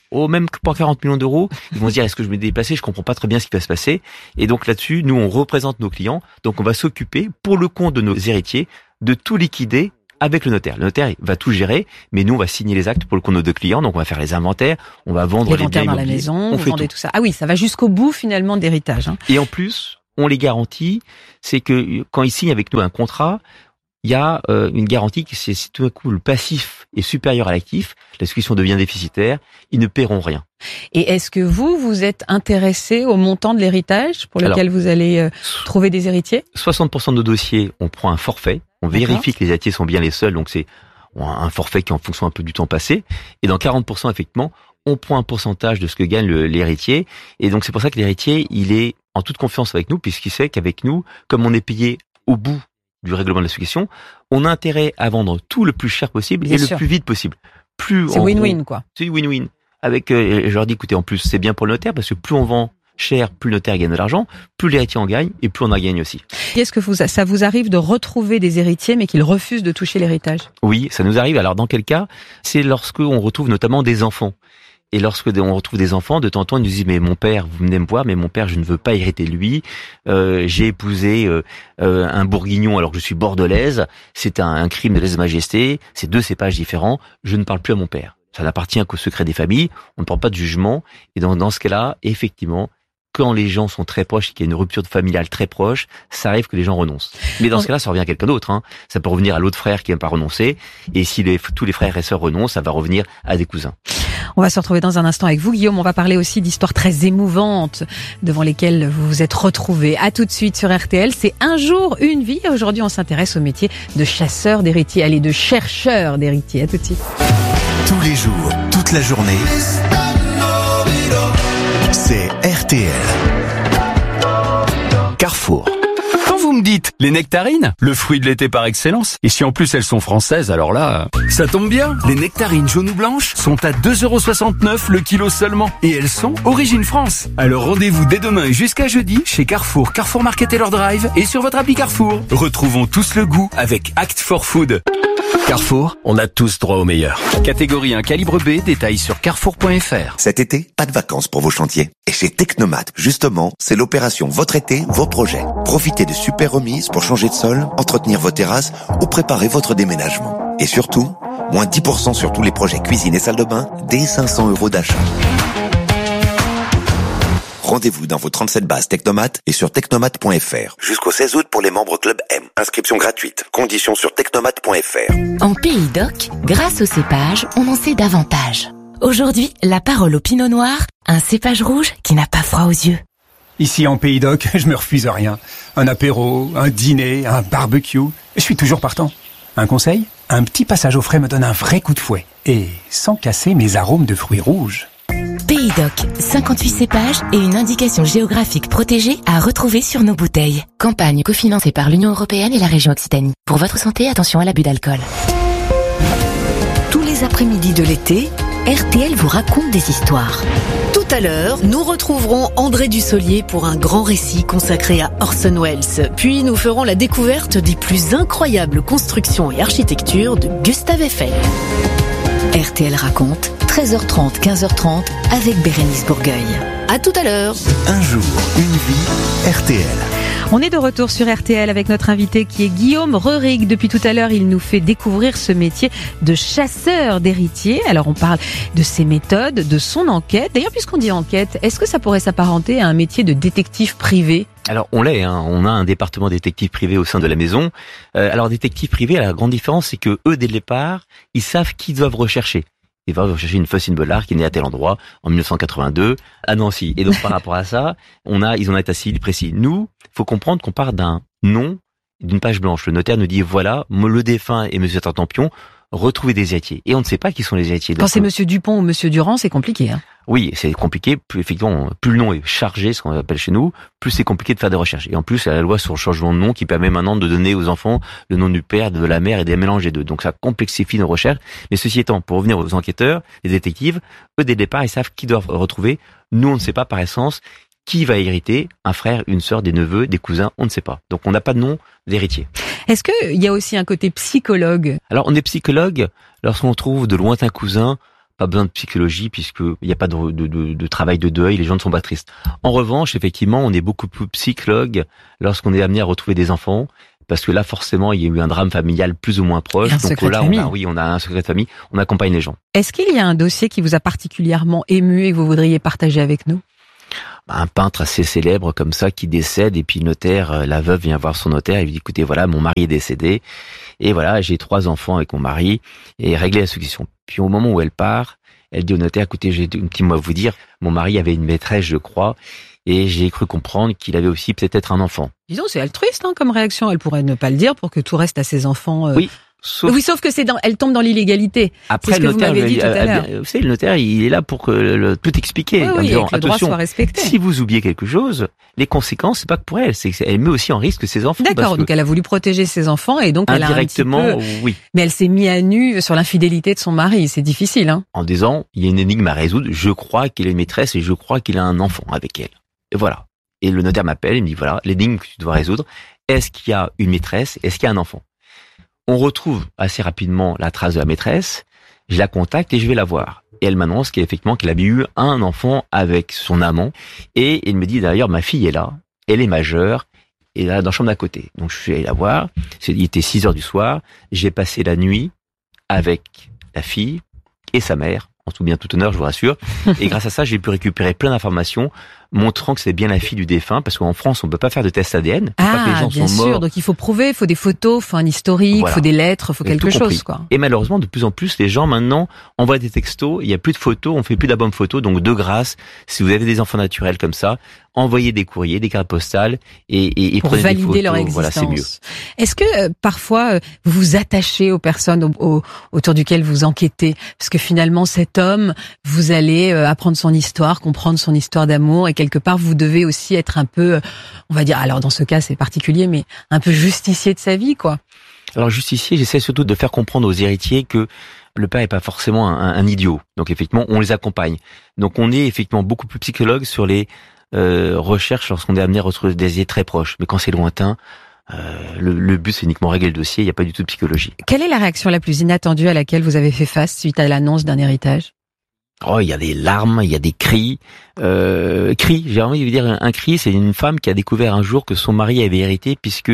oh, même pour quarante millions d'euros, ils vont se dire, est-ce que je vais me déplacer? Je comprends pas très bien ce qui va se passer. Et donc là-dessus, nous, on représente nos clients. Donc on va s'occuper, pour le compte de nos héritiers, de tout liquider avec le notaire. Le notaire va tout gérer, mais nous, on va signer les actes pour le compte de nos clients. Donc on va faire les inventaires, on va vendre les, les biens dans la immobiliers. maison, on vous fait vendez tout. tout ça. Ah oui, ça va jusqu'au bout finalement de l'héritage. Hein. Et en plus, on les garantit, c'est que quand ils signent avec nous un contrat, il y a euh, une garantie que c'est si tout d'un coup le passif est supérieur à l'actif, la succession devient déficitaire, ils ne paieront rien. Et est-ce que vous, vous êtes intéressé au montant de l'héritage pour lequel Alors, vous allez euh, trouver des héritiers? soixante pour cent de nos dossiers, on prend un forfait, on D'accord. vérifie que les héritiers sont bien les seuls, donc c'est un forfait qui est en fonction un peu du temps passé. Et dans quarante pour cent, effectivement, on prend un pourcentage de ce que gagne le, l'héritier. Et donc c'est pour ça que l'héritier, il est en toute confiance avec nous, puisqu'il sait qu'avec nous, comme on est payé au bout du règlement de la succession, on a intérêt à vendre tout le plus cher possible Bien et sûr. le plus vite possible. Plus c'est win-win, quoi. C'est win-win. Avec, euh, je leur dis, écoutez, en plus, c'est bien pour le notaire, parce que plus on vend cher, plus le notaire gagne de l'argent, plus l'héritier en gagne, et plus on en gagne aussi. Est-ce que vous, ça vous arrive de retrouver des héritiers, mais qu'ils refusent de toucher l'héritage? Oui, ça nous arrive. Alors, dans quel cas? C'est lorsque on retrouve notamment des enfants. Et lorsque on retrouve des enfants, de temps en temps, ils nous disent, mais mon père, vous venez me voir, mais mon père, je ne veux pas hériter de lui. Euh, j'ai épousé euh, euh, un bourguignon alors que je suis bordelaise. C'est un, un crime de lèse-majesté. C'est deux cépages différents. Je ne parle plus à mon père. Ça n'appartient qu'au secret des familles. On ne prend pas de jugement. Et dans, dans ce cas-là, effectivement, quand les gens sont très proches et qu'il y a une rupture familiale très proche, ça arrive que les gens renoncent. Mais dans ce cas-là, ça revient à quelqu'un d'autre. Hein. Ça peut revenir à l'autre frère qui n'aime pas renoncer. Et si les, tous les frères et sœurs renoncent, ça va revenir à des cousins. On va se retrouver dans un instant avec vous, Guillaume. On va parler aussi d'histoires très émouvantes devant lesquelles vous vous êtes retrouvés. À tout de suite sur R T L. C'est Un jour, une vie. Et aujourd'hui, on s'intéresse au métier de chasseur d'héritiers. Allez, de chercheur d'héritiers. À tout de suite. Tous les jours, toute la journée, c'est R T L. Carrefour. Quand vous me dites les nectarines, le fruit de l'été par excellence, et si en plus elles sont françaises, alors là, ça tombe bien. Les nectarines jaunes ou blanches sont à deux euros soixante-neuf le kilo seulement, et elles sont origine France. Alors rendez-vous dès demain et jusqu'à jeudi chez Carrefour, Carrefour Market et leur drive, et sur votre appli Carrefour. Retrouvons tous le goût avec Act for Food. Carrefour, on a tous droit au meilleur. Catégorie un calibre B, détails sur carrefour point f r. Cet été, pas de vacances pour vos chantiers. Et chez Technomat, justement, c'est l'opération Votre été, vos projets. Profitez de super remises pour changer de sol, entretenir vos terrasses ou préparer votre déménagement. Et surtout, moins dix pour cent sur tous les projets cuisine et salle de bain, dès cinq cents euros d'achat. Rendez-vous dans vos trente-sept bases Technomat et sur technomat point f r. Jusqu'au seize août pour les membres Club M. Inscription gratuite. Conditions sur technomat point f r. En Pays d'Oc, grâce au cépage, on en sait davantage. Aujourd'hui, la parole au Pinot Noir, un cépage rouge qui n'a pas froid aux yeux. Ici en Pays d'Oc, je me refuse à rien. Un apéro, un dîner, un barbecue, je suis toujours partant. Un conseil ? Un petit passage au frais me donne un vrai coup de fouet. Et sans casser mes arômes de fruits rouges. Pays d'Oc, cinquante-huit cépages et une indication géographique protégée à retrouver sur nos bouteilles. Campagne cofinancée par l'Union européenne et la région Occitanie. Pour votre santé, attention à l'abus d'alcool. Tous les après-midi de l'été, R T L vous raconte des histoires. Tout à l'heure, nous retrouverons André Dussolier pour un grand récit consacré à Orson Welles. Puis nous ferons la découverte des plus incroyables constructions et architectures de Gustave Eiffel. R T L raconte, treize heures trente, quinze heures trente, avec Bérénice Bourgueil. À tout à l'heure. Un jour, une vie, R T L. On est de retour sur R T L avec notre invité qui est Guillaume Rerig. Depuis tout à l'heure, il nous fait découvrir ce métier de chasseur d'héritiers. Alors on parle de ses méthodes, de son enquête. D'ailleurs, puisqu'on dit enquête, est-ce que ça pourrait s'apparenter à un métier de détective privé ? Alors on l'est, hein. On a un département détective privé au sein de la maison. Euh, alors détective privé, la grande différence, c'est que eux, dès le départ, ils savent qui ils doivent rechercher. Ils doivent rechercher une Faucine Bollard qui est née à tel endroit en dix-neuf cent quatre-vingt-deux à Nancy. Et donc par rapport à ça, on a, ils ont un état civil précis. Nous, faut comprendre qu'on part d'un nom, d'une page blanche. Le notaire nous dit voilà, le défunt et Monsieur Tartampion, retrouvez des héritiers. Et on ne sait pas qui sont les héritiers. Quand c'est Monsieur Dupont ou Monsieur Durand, c'est compliqué, hein. Oui, c'est compliqué. Plus, effectivement, plus le nom est chargé, ce qu'on appelle chez nous, plus c'est compliqué de faire des recherches. Et en plus, il y a la loi sur le changement de nom qui permet maintenant de donner aux enfants le nom du père, de la mère et des mélanges des deux. Donc ça complexifie nos recherches. Mais ceci étant, pour revenir aux enquêteurs, les détectives, eux, dès le départ, ils savent qui doivent retrouver. Nous, on ne sait pas par essence qui va hériter, un frère, une sœur, des neveux, des cousins, on ne sait pas. Donc on n'a pas de nom d'héritier. Est-ce qu'il y a aussi un côté psychologue ? Alors on est psychologue lorsqu'on trouve de lointains cousins Pas besoin de psychologie puisque il n'y a pas de, de, de, de travail de deuil, les gens ne sont pas tristes. En revanche, effectivement, on est beaucoup plus psychologue lorsqu'on est amené à retrouver des enfants. Parce que là, forcément, il y a eu un drame familial plus ou moins proche. Un Donc secret là, de famille. on a, oui, on a un secret de famille. On accompagne les gens. Est-ce qu'il y a un dossier qui vous a particulièrement ému et que vous voudriez partager avec nous? Un peintre assez célèbre comme ça qui décède et puis le notaire, la veuve vient voir son notaire et lui dit écoutez voilà mon mari est décédé et voilà j'ai trois enfants avec mon mari et régler la succession. Puis au moment où elle part, elle dit au notaire écoutez j'ai un petit mot à vous dire, mon mari avait une maîtresse je crois et j'ai cru comprendre qu'il avait aussi peut-être un enfant. Disons c'est altruiste hein, comme réaction, elle pourrait ne pas le dire pour que tout reste à ses enfants. Euh... Oui. Sauf... Oui, sauf que c'est dans, elle tombe dans l'illégalité. Après, c'est ce le que notaire, vous m'avez dit tout à l'heure. Vous savez, le notaire, il est là pour que le, tout expliquer. Oui, en oui, disant, et que le droit attention, soit respecté. Si vous oubliez quelque chose, les conséquences, c'est pas que pour elle, c'est qu'elle met aussi en risque ses enfants. D'accord, donc elle a voulu protéger ses enfants et donc elle a un petit peu... oui. Mais elle s'est mise à nu sur l'infidélité de son mari, c'est difficile, hein. En disant, il y a une énigme à résoudre, je crois qu'il est une maîtresse et je crois qu'il a un enfant avec elle. Et voilà. Et le notaire m'appelle, il me dit, voilà, l'énigme que tu dois résoudre, est-ce qu'il y a une maîtresse, est-ce qu'il y a un enfant? On retrouve assez rapidement la trace de la maîtresse, je la contacte et je vais la voir. Et elle m'annonce qu'effectivement qu'elle avait eu un enfant avec son amant. Et elle me dit d'ailleurs, ma fille est là, elle est majeure, et là dans la chambre d'à côté. Donc je suis allé la voir, il était six heures du soir, j'ai passé la nuit avec la fille et sa mère, en tout bien tout honneur, je vous rassure. Et grâce à ça, j'ai pu récupérer plein d'informations montrant que c'est bien la fille du défunt, parce qu'en France, on peut pas faire de test A D N. Ah, pas que les gens bien sont sûr. morts. Donc il faut prouver, il faut des photos, il faut un historique, il Voilà. faut des lettres, il faut Vous avez quelque tout chose, compris. quoi. Et malheureusement, de plus en plus, les gens maintenant envoient des textos. Il y a plus de photos, on fait plus d'albums photos. Donc de grâce, si vous avez des enfants naturels comme ça, envoyez des courriers, des cartes postales et, et, et Pour prenez valider des photos. leur existence. Voilà, c'est mieux. Est-ce que euh, parfois euh, vous vous attachez aux personnes au, au, autour duquel vous enquêtez, parce que finalement cet homme, vous allez euh, apprendre son histoire, comprendre son histoire d'amour, et quelque part vous devez aussi être un peu, euh, on va dire, alors dans ce cas c'est particulier, mais un peu justicier de sa vie, quoi. Alors justicier, j'essaie surtout de faire comprendre aux héritiers que le père est pas forcément un, un idiot. Donc effectivement, on les accompagne. Donc on est effectivement beaucoup plus psychologue sur les euh, recherches lorsqu'on est amené à retrouver des héritiers très proches. Mais quand c'est lointain, euh, le, le but c'est uniquement régler le dossier. Il n'y a pas du tout de psychologie. Quelle est la réaction la plus inattendue à laquelle vous avez fait face suite à l'annonce d'un héritage? Oh, il y a des larmes, il y a des cris. Euh, cris, j'ai envie de dire un, un cri, c'est une femme qui a découvert un jour que son mari avait hérité puisque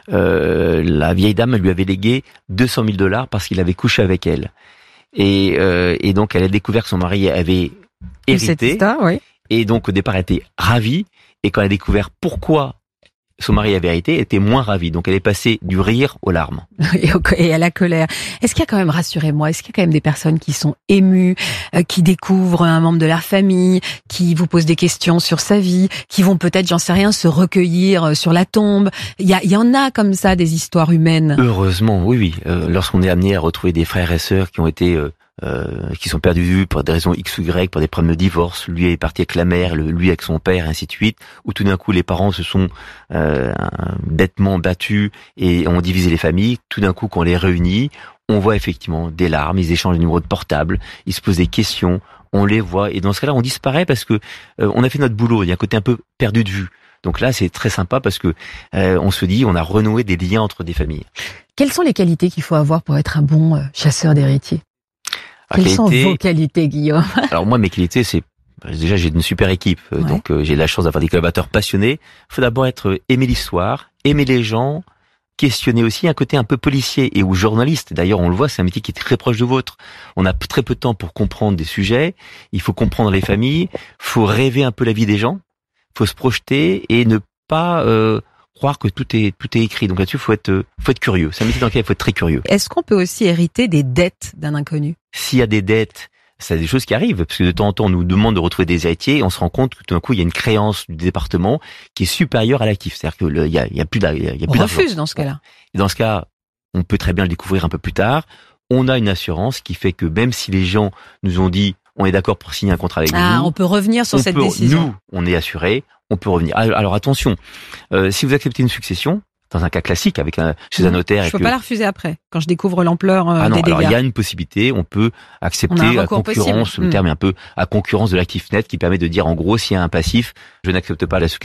euh, la vieille dame lui avait légué deux cent mille dollars parce qu'il avait couché avec elle. Et, euh, et donc elle a découvert que son mari avait hérité. Cette histoire, oui. Et donc au départ elle était ravie. Et quand elle a découvert pourquoi son mari avait hérité, elle était moins ravie. Donc elle est passée du rire aux larmes. Et, au, et à la colère. Est-ce qu'il y a quand même, rassurez-moi, est-ce qu'il y a quand même des personnes qui sont émues, euh, qui découvrent un membre de leur famille, qui vous posent des questions sur sa vie, qui vont peut-être, j'en sais rien, se recueillir euh, sur la tombe? Il y, a, il y en a comme ça des histoires humaines. Heureusement, oui, oui. Euh, lorsqu'on est amené à retrouver des frères et sœurs qui ont été... Euh, Euh, qui sont perdus de vue pour des raisons X ou Y, pour des problèmes de divorce, lui est parti avec la mère, le, lui avec son père, et ainsi de suite, où tout d'un coup les parents se sont euh, bêtement battus et ont divisé les familles. Tout d'un coup, quand on les réunit, on voit effectivement des larmes, ils échangent des numéros de portable, ils se posent des questions, on les voit, et dans ce cas-là, on disparaît parce que euh, on a fait notre boulot, il y a un côté un peu perdu de vue. Donc là, c'est très sympa parce que euh, on se dit, on a renoué des liens entre des familles. Quelles sont les qualités qu'il faut avoir pour être un bon euh, chasseur d'héritiers? Quelles qualité, sont vos qualités, Guillaume? Alors moi, mes qualités, c'est déjà j'ai une super équipe, ouais. donc euh, j'ai la chance d'avoir des collaborateurs passionnés. Il faut d'abord être euh, aimer l'histoire, aimer les gens, questionner aussi un côté un peu policier et ou journaliste. D'ailleurs, on le voit, c'est un métier qui est très proche du vôtre. On a très peu de temps pour comprendre des sujets. Il faut comprendre les familles. Il faut rêver un peu la vie des gens. Il faut se projeter et ne pas euh, croire que tout est tout est écrit. Donc là-dessus, faut être faut être curieux. C'est un métier dans lequel il faut être très curieux. Est-ce qu'on peut aussi hériter des dettes d'un inconnu? S'il y a des dettes, c'est des choses qui arrivent, parce que de temps en temps, on nous demande de retrouver des héritiers, et on se rend compte que tout d'un coup, il y a une créance du département qui est supérieure à l'actif. C'est-à-dire que le, il y a, il y a plus d'argent. On refuse dans ce cas-là. Et dans ce cas, on peut très bien le découvrir un peu plus tard. On a une assurance qui fait que même si les gens nous ont dit, on est d'accord pour signer un contrat avec ah, nous. On peut revenir sur cette peut, décision. Nous, on est assuré, on peut revenir. Alors attention, euh, si vous acceptez une succession, dans un cas classique avec un, chez un notaire, je et peux que... pas la refuser après quand je découvre l'ampleur euh, ah non, des dégâts. alors il y a une possibilité, on peut accepter on à concurrence, possible. le mmh. terme est un peu à concurrence de l'actif net qui permet de dire en gros s'il y a un passif, je n'accepte pas la succession.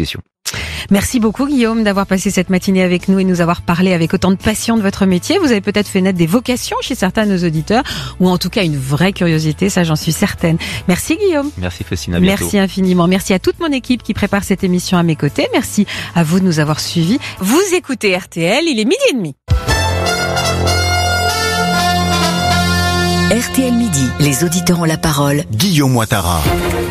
Merci beaucoup Guillaume d'avoir passé cette matinée avec nous et nous avoir parlé avec autant de passion de votre métier. Vous avez peut-être fait naître des vocations chez certains de nos auditeurs, ou en tout cas une vraie curiosité, ça j'en suis certaine. Merci Guillaume. Merci Faustine, à bientôt. Merci infiniment. Merci à toute mon équipe qui prépare cette émission à mes côtés. Merci à vous de nous avoir suivis. Vous écoutez R T L, il est midi et demi. R T L Midi, les auditeurs ont la parole. Guillaume Ouattara.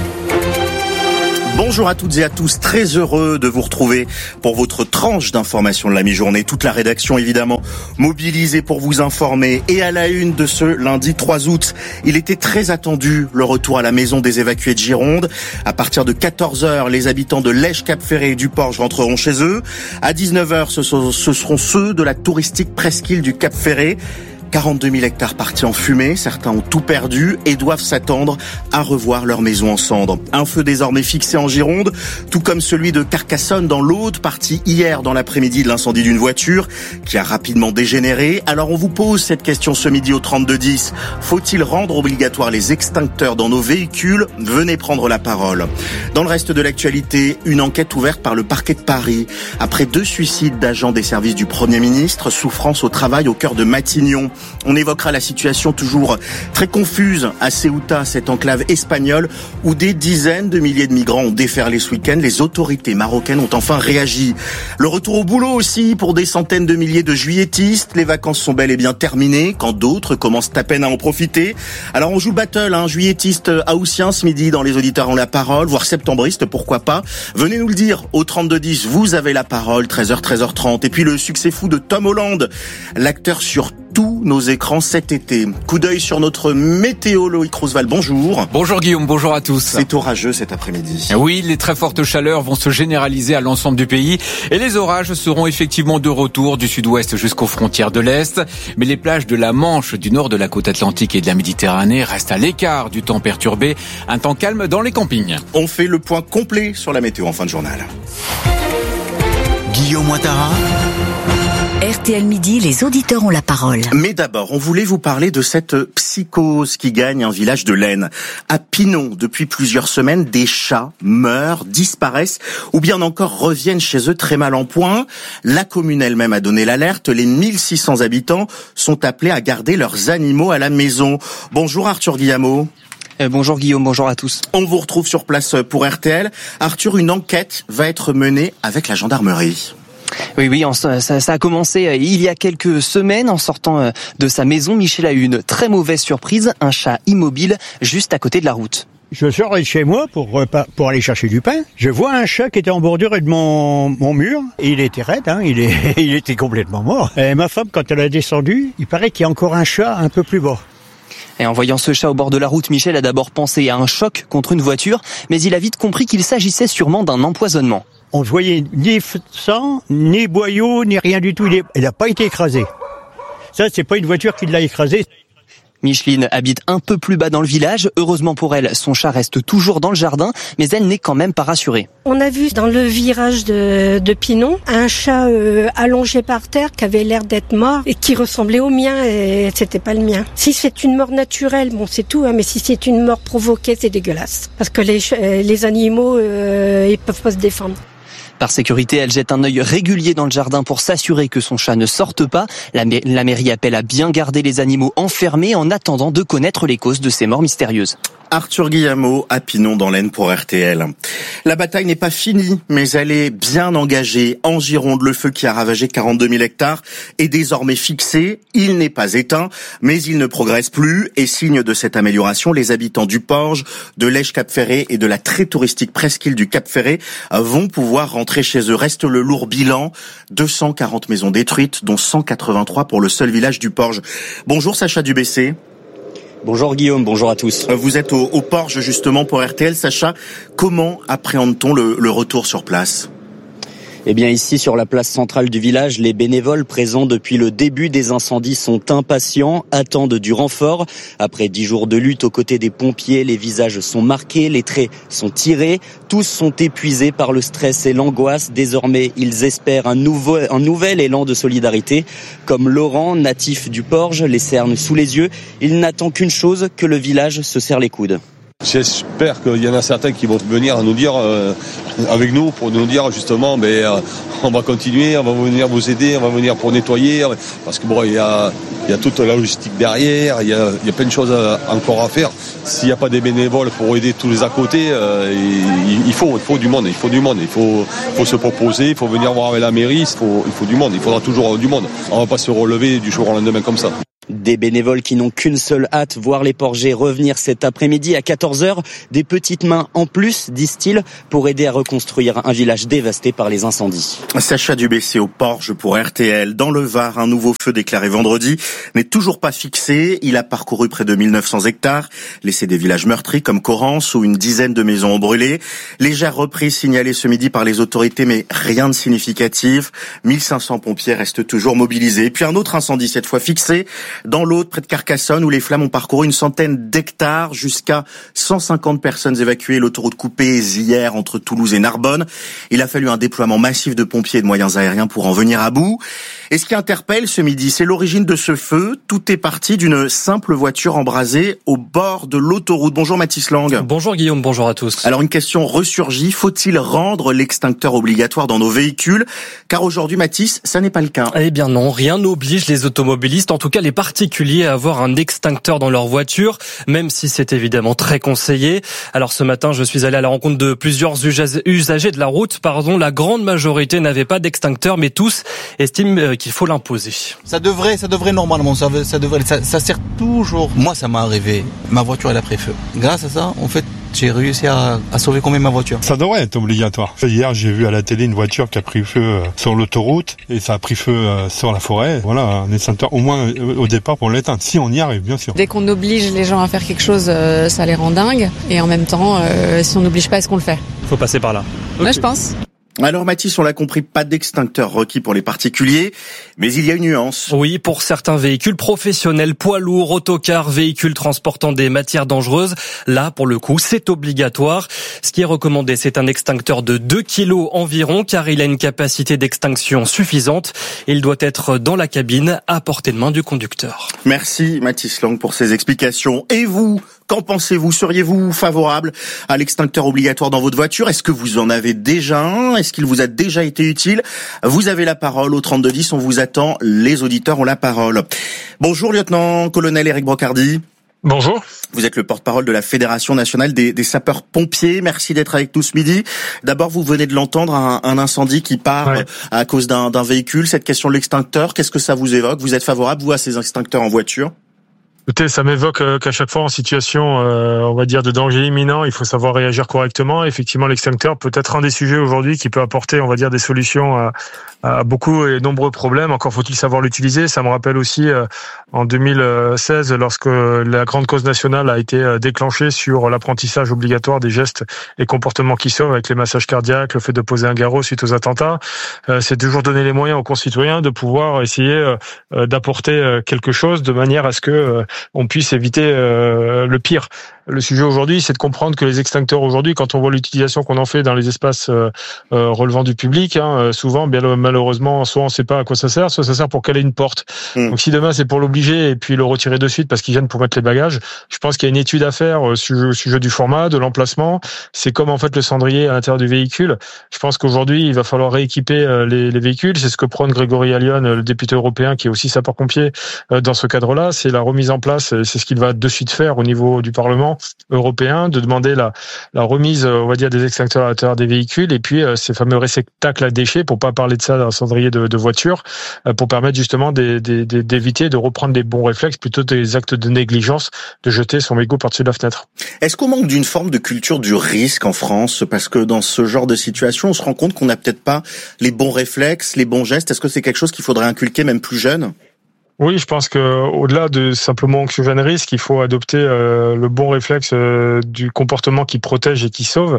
Bonjour à toutes et à tous, très heureux de vous retrouver pour votre tranche d'information de la mi-journée. Toute la rédaction évidemment mobilisée pour vous informer. Et à la une de ce lundi trois août, il était très attendu le retour à la maison des évacués de Gironde. À partir de quatorze heures, les habitants de Lège, Cap-Ferré et du Porge rentreront chez eux. À dix-neuf heures, ce seront ceux de la touristique presqu'île du Cap-Ferré. quarante-deux mille hectares partis en fumée, certains ont tout perdu et doivent s'attendre à revoir leur maison en cendres. Un feu désormais fixé en Gironde, tout comme celui de Carcassonne dans l'Aude, parti hier dans l'après-midi de l'incendie d'une voiture qui a rapidement dégénéré. Alors on vous pose cette question ce midi au trente-deux dix. Faut-il rendre obligatoire les extincteurs dans nos véhicules ? Venez prendre la parole. Dans le reste de l'actualité, une enquête ouverte par le parquet de Paris. Après deux suicides d'agents des services du Premier ministre, souffrance au travail au cœur de Matignon. On évoquera la situation toujours très confuse à Ceuta, cette enclave espagnole où des dizaines de milliers de migrants ont déferlé ce week-end. Les autorités marocaines ont enfin réagi. Le retour au boulot aussi pour des centaines de milliers de juilletistes. Les vacances sont bel et bien terminées quand d'autres commencent à peine à en profiter. Alors on joue battle, hein, juilletistes haussiens ce midi dans Les auditeurs ont la parole, voire septembristes, pourquoi pas. Venez nous le dire au trente-deux dix, vous avez la parole, treize heures, treize heures trente. Et puis le succès fou de Tom Holland, l'acteur sur tous nos écrans cet été. Coup d'œil sur notre météo, Loïc Roosevelt, bonjour. Bonjour Guillaume, bonjour à tous. C'est orageux cet après-midi. Oui, les très fortes chaleurs vont se généraliser à l'ensemble du pays et les orages seront effectivement de retour du sud-ouest jusqu'aux frontières de l'Est. Mais les plages de la Manche, du nord de la côte atlantique et de la Méditerranée restent à l'écart du temps perturbé. Un temps calme dans les campings. On fait le point complet sur la météo en fin de journal. Guillaume Ouattara. R T L Midi, les auditeurs ont la parole. Mais d'abord, on voulait vous parler de cette psychose qui gagne un village de l'Aisne. À Pinon, depuis plusieurs semaines, des chats meurent, disparaissent ou bien encore reviennent chez eux très mal en point. La commune elle-même a donné l'alerte. Les mille six cents habitants sont appelés à garder leurs animaux à la maison. Bonjour Arthur Guillamot. Euh, bonjour Guillaume, bonjour à tous. On vous retrouve sur place pour R T L. Arthur, une enquête va être menée avec la gendarmerie. Oui, oui, ça, ça a commencé il y a quelques semaines. En sortant de sa maison, Michel a eu une très mauvaise surprise, un chat immobile juste à côté de la route. Je sors de chez moi pour, pour aller chercher du pain. Je vois un chat qui était en bordure de mon, mon mur. Et il était raide, hein, il, est, il était complètement mort. Et ma femme, quand elle a descendu, il paraît qu'il y a encore un chat un peu plus bas. Et en voyant ce chat au bord de la route, Michel a d'abord pensé à un choc contre une voiture, mais il a vite compris qu'il s'agissait sûrement d'un empoisonnement. On ne voyait ni sang, ni boyau, ni rien du tout. Il n'a pas été écrasé. Ça, c'est pas une voiture qui l'a écrasé. Micheline habite un peu plus bas dans le village. Heureusement pour elle, son chat reste toujours dans le jardin, mais elle n'est quand même pas rassurée. On a vu dans le virage de, de Pinon un chat euh, allongé par terre qui avait l'air d'être mort et qui ressemblait au mien et c'était pas le mien. Si c'est une mort naturelle, bon c'est tout, hein, mais si c'est une mort provoquée, c'est dégueulaise. Parce que les, euh, les animaux, euh, ils peuvent pas se défendre. Par sécurité, elle jette un œil régulier dans le jardin pour s'assurer que son chat ne sorte pas. La, ma- la mairie appelle à bien garder les animaux enfermés en attendant de connaître les causes de ces morts mystérieuses. Arthur Guillamot à Pinon dans l'Aisne pour R T L. La bataille n'est pas finie, mais elle est bien engagée. En Gironde, le feu qui a ravagé quarante-deux mille hectares est désormais fixé. Il n'est pas éteint, mais il ne progresse plus. Et signe de cette amélioration, les habitants du Porge, de Lège-Cap-Ferré et de la très touristique presqu'île du Cap-Ferré vont pouvoir rentrer chez eux. Reste le lourd bilan, deux cent quarante maisons détruites, dont cent quatre-vingt-trois pour le seul village du Porge. Bonjour Sacha Dubessé. Bonjour Guillaume, bonjour à tous. Vous êtes au, au Porge justement pour R T L. Sacha, comment appréhende-t-on le, le retour sur place ? Eh bien ici sur la place centrale du village, les bénévoles présents depuis le début des incendies sont impatients, attendent du renfort. Après dix jours de lutte aux côtés des pompiers, les visages sont marqués, les traits sont tirés. Tous sont épuisés par le stress et l'angoisse. Désormais, ils espèrent un, nouveau, un nouvel élan de solidarité. Comme Laurent, natif du Porge, les cernes sous les yeux, il n'attend qu'une chose, que le village se serre les coudes. J'espère qu'il y en a certains qui vont venir nous dire, euh, avec nous, pour nous dire justement, ben, euh, on va continuer, on va venir vous aider, on va venir pour nettoyer, parce que bon, il y a, il y a toute la logistique derrière, il y a, il y a plein de choses encore à faire. S'il n'y a pas des bénévoles pour aider tous les à côté, euh, il, il faut, il faut du monde, il faut du monde, il faut, il faut se proposer, il faut venir voir avec la mairie, il faut, il faut du monde, il faudra toujours du monde. On va pas se relever du jour au lendemain comme ça. Des bénévoles qui n'ont qu'une seule hâte, voir les Porgers revenir cet après-midi à quatorze heures. Des petites mains en plus, disent-ils, pour aider à reconstruire un village dévasté par les incendies. Sacha Dubessé au Porge pour R T L. Dans le Var, un nouveau feu déclaré vendredi n'est toujours pas fixé. Il a parcouru près de mille neuf cents hectares, laissé des villages meurtris comme Corrence où une dizaine de maisons ont brûlé. Légère reprise signalée ce midi par les autorités, mais rien de significatif. mille cinq cents pompiers restent toujours mobilisés. Puis un autre incendie, cette fois fixé, dans l'Aude, près de Carcassonne, où les flammes ont parcouru une centaine d'hectares, jusqu'à cent cinquante personnes évacuées, l'autoroute coupée hier entre Toulouse et Narbonne. Il a fallu un déploiement massif de pompiers et de moyens aériens pour en venir à bout. Et ce qui interpelle ce midi, c'est l'origine de ce feu. Tout est parti d'une simple voiture embrasée au bord de l'autoroute. Bonjour Mathis Lang. Bonjour Guillaume, bonjour à tous. Alors une question ressurgit, faut-il rendre l'extincteur obligatoire dans nos véhicules? Car aujourd'hui Mathis, ça n'est pas le cas. Eh bien non, rien n'oblige les automobilistes, en tout cas les particuliers, à avoir un extincteur dans leur voiture, même si c'est évidemment très conseillé. Alors ce matin, je suis allé à la rencontre de plusieurs usagers de la route. Pardon, la grande majorité n'avait pas d'extincteur, mais tous estiment qu'il faut l'imposer. Ça devrait, ça devrait normalement, ça, ça devrait, ça, ça sert toujours. Moi, ça m'est arrivé. Ma voiture, elle a pris feu. Grâce à ça, en fait, j'ai réussi à, à sauver quand même ma voiture. Ça devrait être obligatoire. Hier, j'ai vu à la télé une voiture qui a pris feu sur l'autoroute et ça a pris feu sur la forêt. Voilà, un extincteur au moins au départ pour l'éteindre. Si on y arrive, bien sûr. Dès qu'on oblige les gens à faire quelque chose, ça les rend dingues. Et en même temps, si on n'oblige pas, est-ce qu'on le fait ? Faut passer par là. Là, okay. Je pense. Alors Mathis, on l'a compris, pas d'extincteur requis pour les particuliers, mais il y a une nuance. Oui, pour certains véhicules professionnels, poids lourds, autocars, véhicules transportant des matières dangereuses, là, pour le coup, c'est obligatoire. Ce qui est recommandé, c'est un extincteur de deux kilos environ, car il a une capacité d'extinction suffisante. Il doit être dans la cabine, à portée de main du conducteur. Merci Mathis Lang pour ces explications. Et vous, qu'en pensez-vous? Seriez-vous favorable à l'extincteur obligatoire dans votre voiture? Est-ce que vous en avez déjà un? Est-ce qu'il vous a déjà été utile? Vous avez la parole au trente-deux dix, on vous attend, les auditeurs ont la parole. Bonjour lieutenant-colonel Éric Brocardi. Bonjour. Vous êtes le porte-parole de la Fédération nationale des, des sapeurs-pompiers. Merci d'être avec nous ce midi. D'abord, vous venez de l'entendre, un, un incendie qui part ouais. à cause d'un, d'un véhicule. Cette question de l'extincteur, qu'est-ce que ça vous évoque? Vous êtes favorable, vous, à ces extincteurs en voiture? Écoutez, ça m'évoque euh, qu'à chaque fois en situation, euh, on va dire, de danger imminent, il faut savoir réagir correctement. Effectivement, l'extincteur peut être un des sujets aujourd'hui qui peut apporter, on va dire, des solutions à, à beaucoup et nombreux problèmes. Encore faut-il savoir l'utiliser. Ça me rappelle aussi euh, en deux mille seize, lorsque la grande cause nationale a été déclenchée sur l'apprentissage obligatoire des gestes et comportements qui sauvent, avec les massages cardiaques, le fait de poser un garrot suite aux attentats. Euh, c'est toujours donner les moyens aux concitoyens de pouvoir essayer euh, d'apporter quelque chose de manière à ce que euh, on puisse éviter euh, le pire. Le sujet aujourd'hui, c'est de comprendre que les extincteurs aujourd'hui, quand on voit l'utilisation qu'on en fait dans les espaces euh, euh, relevant du public, hein, souvent, bien malheureusement, soit on ne sait pas à quoi ça sert, soit ça sert pour caler une porte. Mmh. Donc si demain c'est pour l'obliger et puis le retirer de suite parce qu'ils viennent pour mettre les bagages, je pense qu'il y a une étude à faire au sujet, sujet du format, de l'emplacement. C'est comme en fait le cendrier à l'intérieur du véhicule. Je pense qu'aujourd'hui, il va falloir rééquiper les, les véhicules. C'est ce que prône Grégory Allione, le député européen, qui est aussi sapeur-pompier dans ce cadre-là. C'est la remise en place, c'est ce qu'il va de suite faire au niveau du Parlement européen, de demander la, la remise, on va dire, des extincteurs à l'intérieur des véhicules et puis euh, ces fameux réceptacles à déchets, pour pas parler de ça dans un cendrier de, de voiture, euh, pour permettre justement des, des, des, d'éviter de reprendre des bons réflexes plutôt que des actes de négligence, de jeter son mégot par-dessus la fenêtre. Est-ce qu'on manque d'une forme de culture du risque en France? Parce que dans ce genre de situation, on se rend compte qu'on n'a peut-être pas les bons réflexes, les bons gestes. Est-ce que c'est quelque chose qu'il faudrait inculquer même plus jeune? Oui, je pense que au-delà de simplement anxiogène risque, il faut adopter euh, le bon réflexe euh, du comportement qui protège et qui sauve.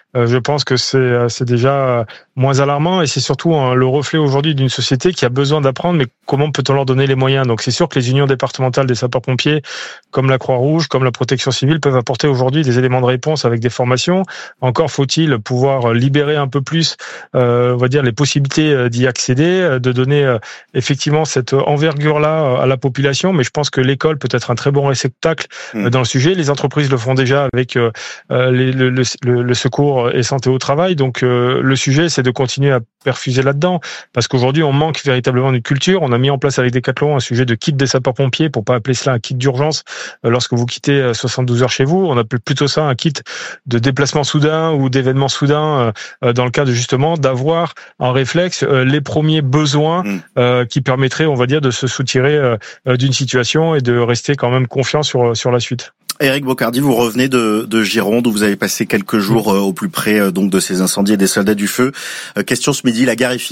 euh, je pense que c'est, c'est déjà moins alarmant et c'est surtout hein, le reflet aujourd'hui d'une société qui a besoin d'apprendre, mais comment peut-on leur donner les moyens? Donc c'est sûr que les unions départementales des sapeurs-pompiers, comme la Croix-Rouge, comme la Protection civile, peuvent apporter aujourd'hui des éléments de réponse avec des formations. Encore faut-il pouvoir libérer un peu plus, euh, on va dire, les possibilités d'y accéder, de donner euh, effectivement cette envergure-là à la population, mais je pense que l'école peut être un très bon réceptacle mmh. dans le sujet. Les entreprises le font déjà avec euh, les, le, le, le secours et santé au travail, donc euh, le sujet c'est de continuer à perfuser là-dedans, parce qu'aujourd'hui on manque véritablement d'une culture. On a mis en place avec Decathlon un sujet de kit des sapeurs-pompiers, pour pas appeler cela un kit d'urgence euh, lorsque vous quittez soixante-douze heures chez vous. On appelle plutôt ça un kit de déplacement soudain ou d'événement soudain, euh, dans le cas de justement d'avoir en réflexe euh, les premiers besoins euh, qui permettraient, on va dire, de se soutirer euh, d'une situation et de rester quand même confiant sur sur la suite. Éric Bocardi, vous revenez de, de Gironde où vous avez passé quelques jours euh, au plus près euh, donc de ces incendies et des soldats du feu. Euh, question ce midi, la guerre est finie ?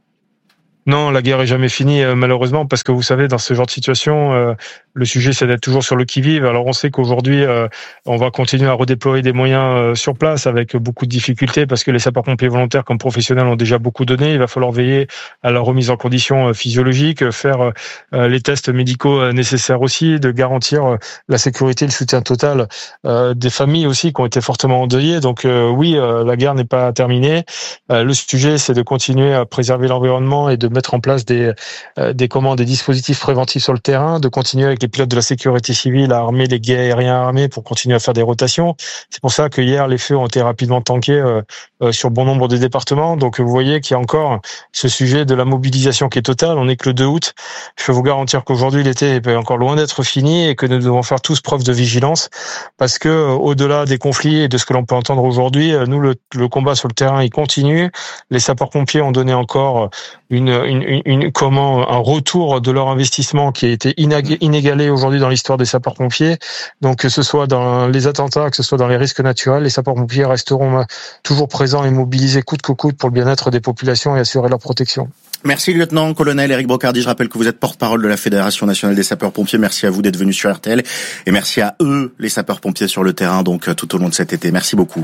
Non, la guerre est jamais finie, euh, malheureusement, parce que vous savez, dans ce genre de situation, euh, le sujet c'est d'être toujours sur le qui-vive. Alors on sait qu'aujourd'hui, euh, on va continuer à redéployer des moyens euh, sur place avec beaucoup de difficultés, parce que les sapeurs-pompiers volontaires comme professionnels ont déjà beaucoup donné. Il va falloir veiller à la remise en condition euh, physiologique, faire euh, les tests médicaux euh, nécessaires aussi, de garantir euh, la sécurité et le soutien total euh, des familles aussi qui ont été fortement endeuillées. Donc euh, oui, euh, la guerre n'est pas terminée. Euh, le sujet c'est de continuer à préserver l'environnement et de mettre en place des euh, des commandes, des dispositifs préventifs sur le terrain, de continuer avec les pilotes de la sécurité civile à armer les guets aériens armés pour continuer à faire des rotations. C'est pour ça que hier les feux ont été rapidement tankés euh, euh, sur bon nombre des départements. Donc vous voyez qu'il y a encore ce sujet de la mobilisation qui est totale. On n'est que le deux août. Je peux vous garantir qu'aujourd'hui l'été est encore loin d'être fini et que nous devons faire tous preuve de vigilance, parce que euh, au-delà des conflits et de ce que l'on peut entendre aujourd'hui, euh, nous le, le combat sur le terrain il continue. Les sapeurs-pompiers ont donné encore une Une, une, une, comment un retour de leur investissement qui a été inégalé aujourd'hui dans l'histoire des sapeurs-pompiers. Donc que ce soit dans les attentats, que ce soit dans les risques naturels, les sapeurs-pompiers resteront toujours présents et mobilisés coûte que coûte pour le bien-être des populations et assurer leur protection. Merci lieutenant-colonel Éric Bocardi. Je rappelle que vous êtes porte-parole de la Fédération nationale des sapeurs-pompiers. Merci à vous d'être venu sur R T L et merci à eux, les sapeurs-pompiers sur le terrain, donc tout au long de cet été. Merci beaucoup.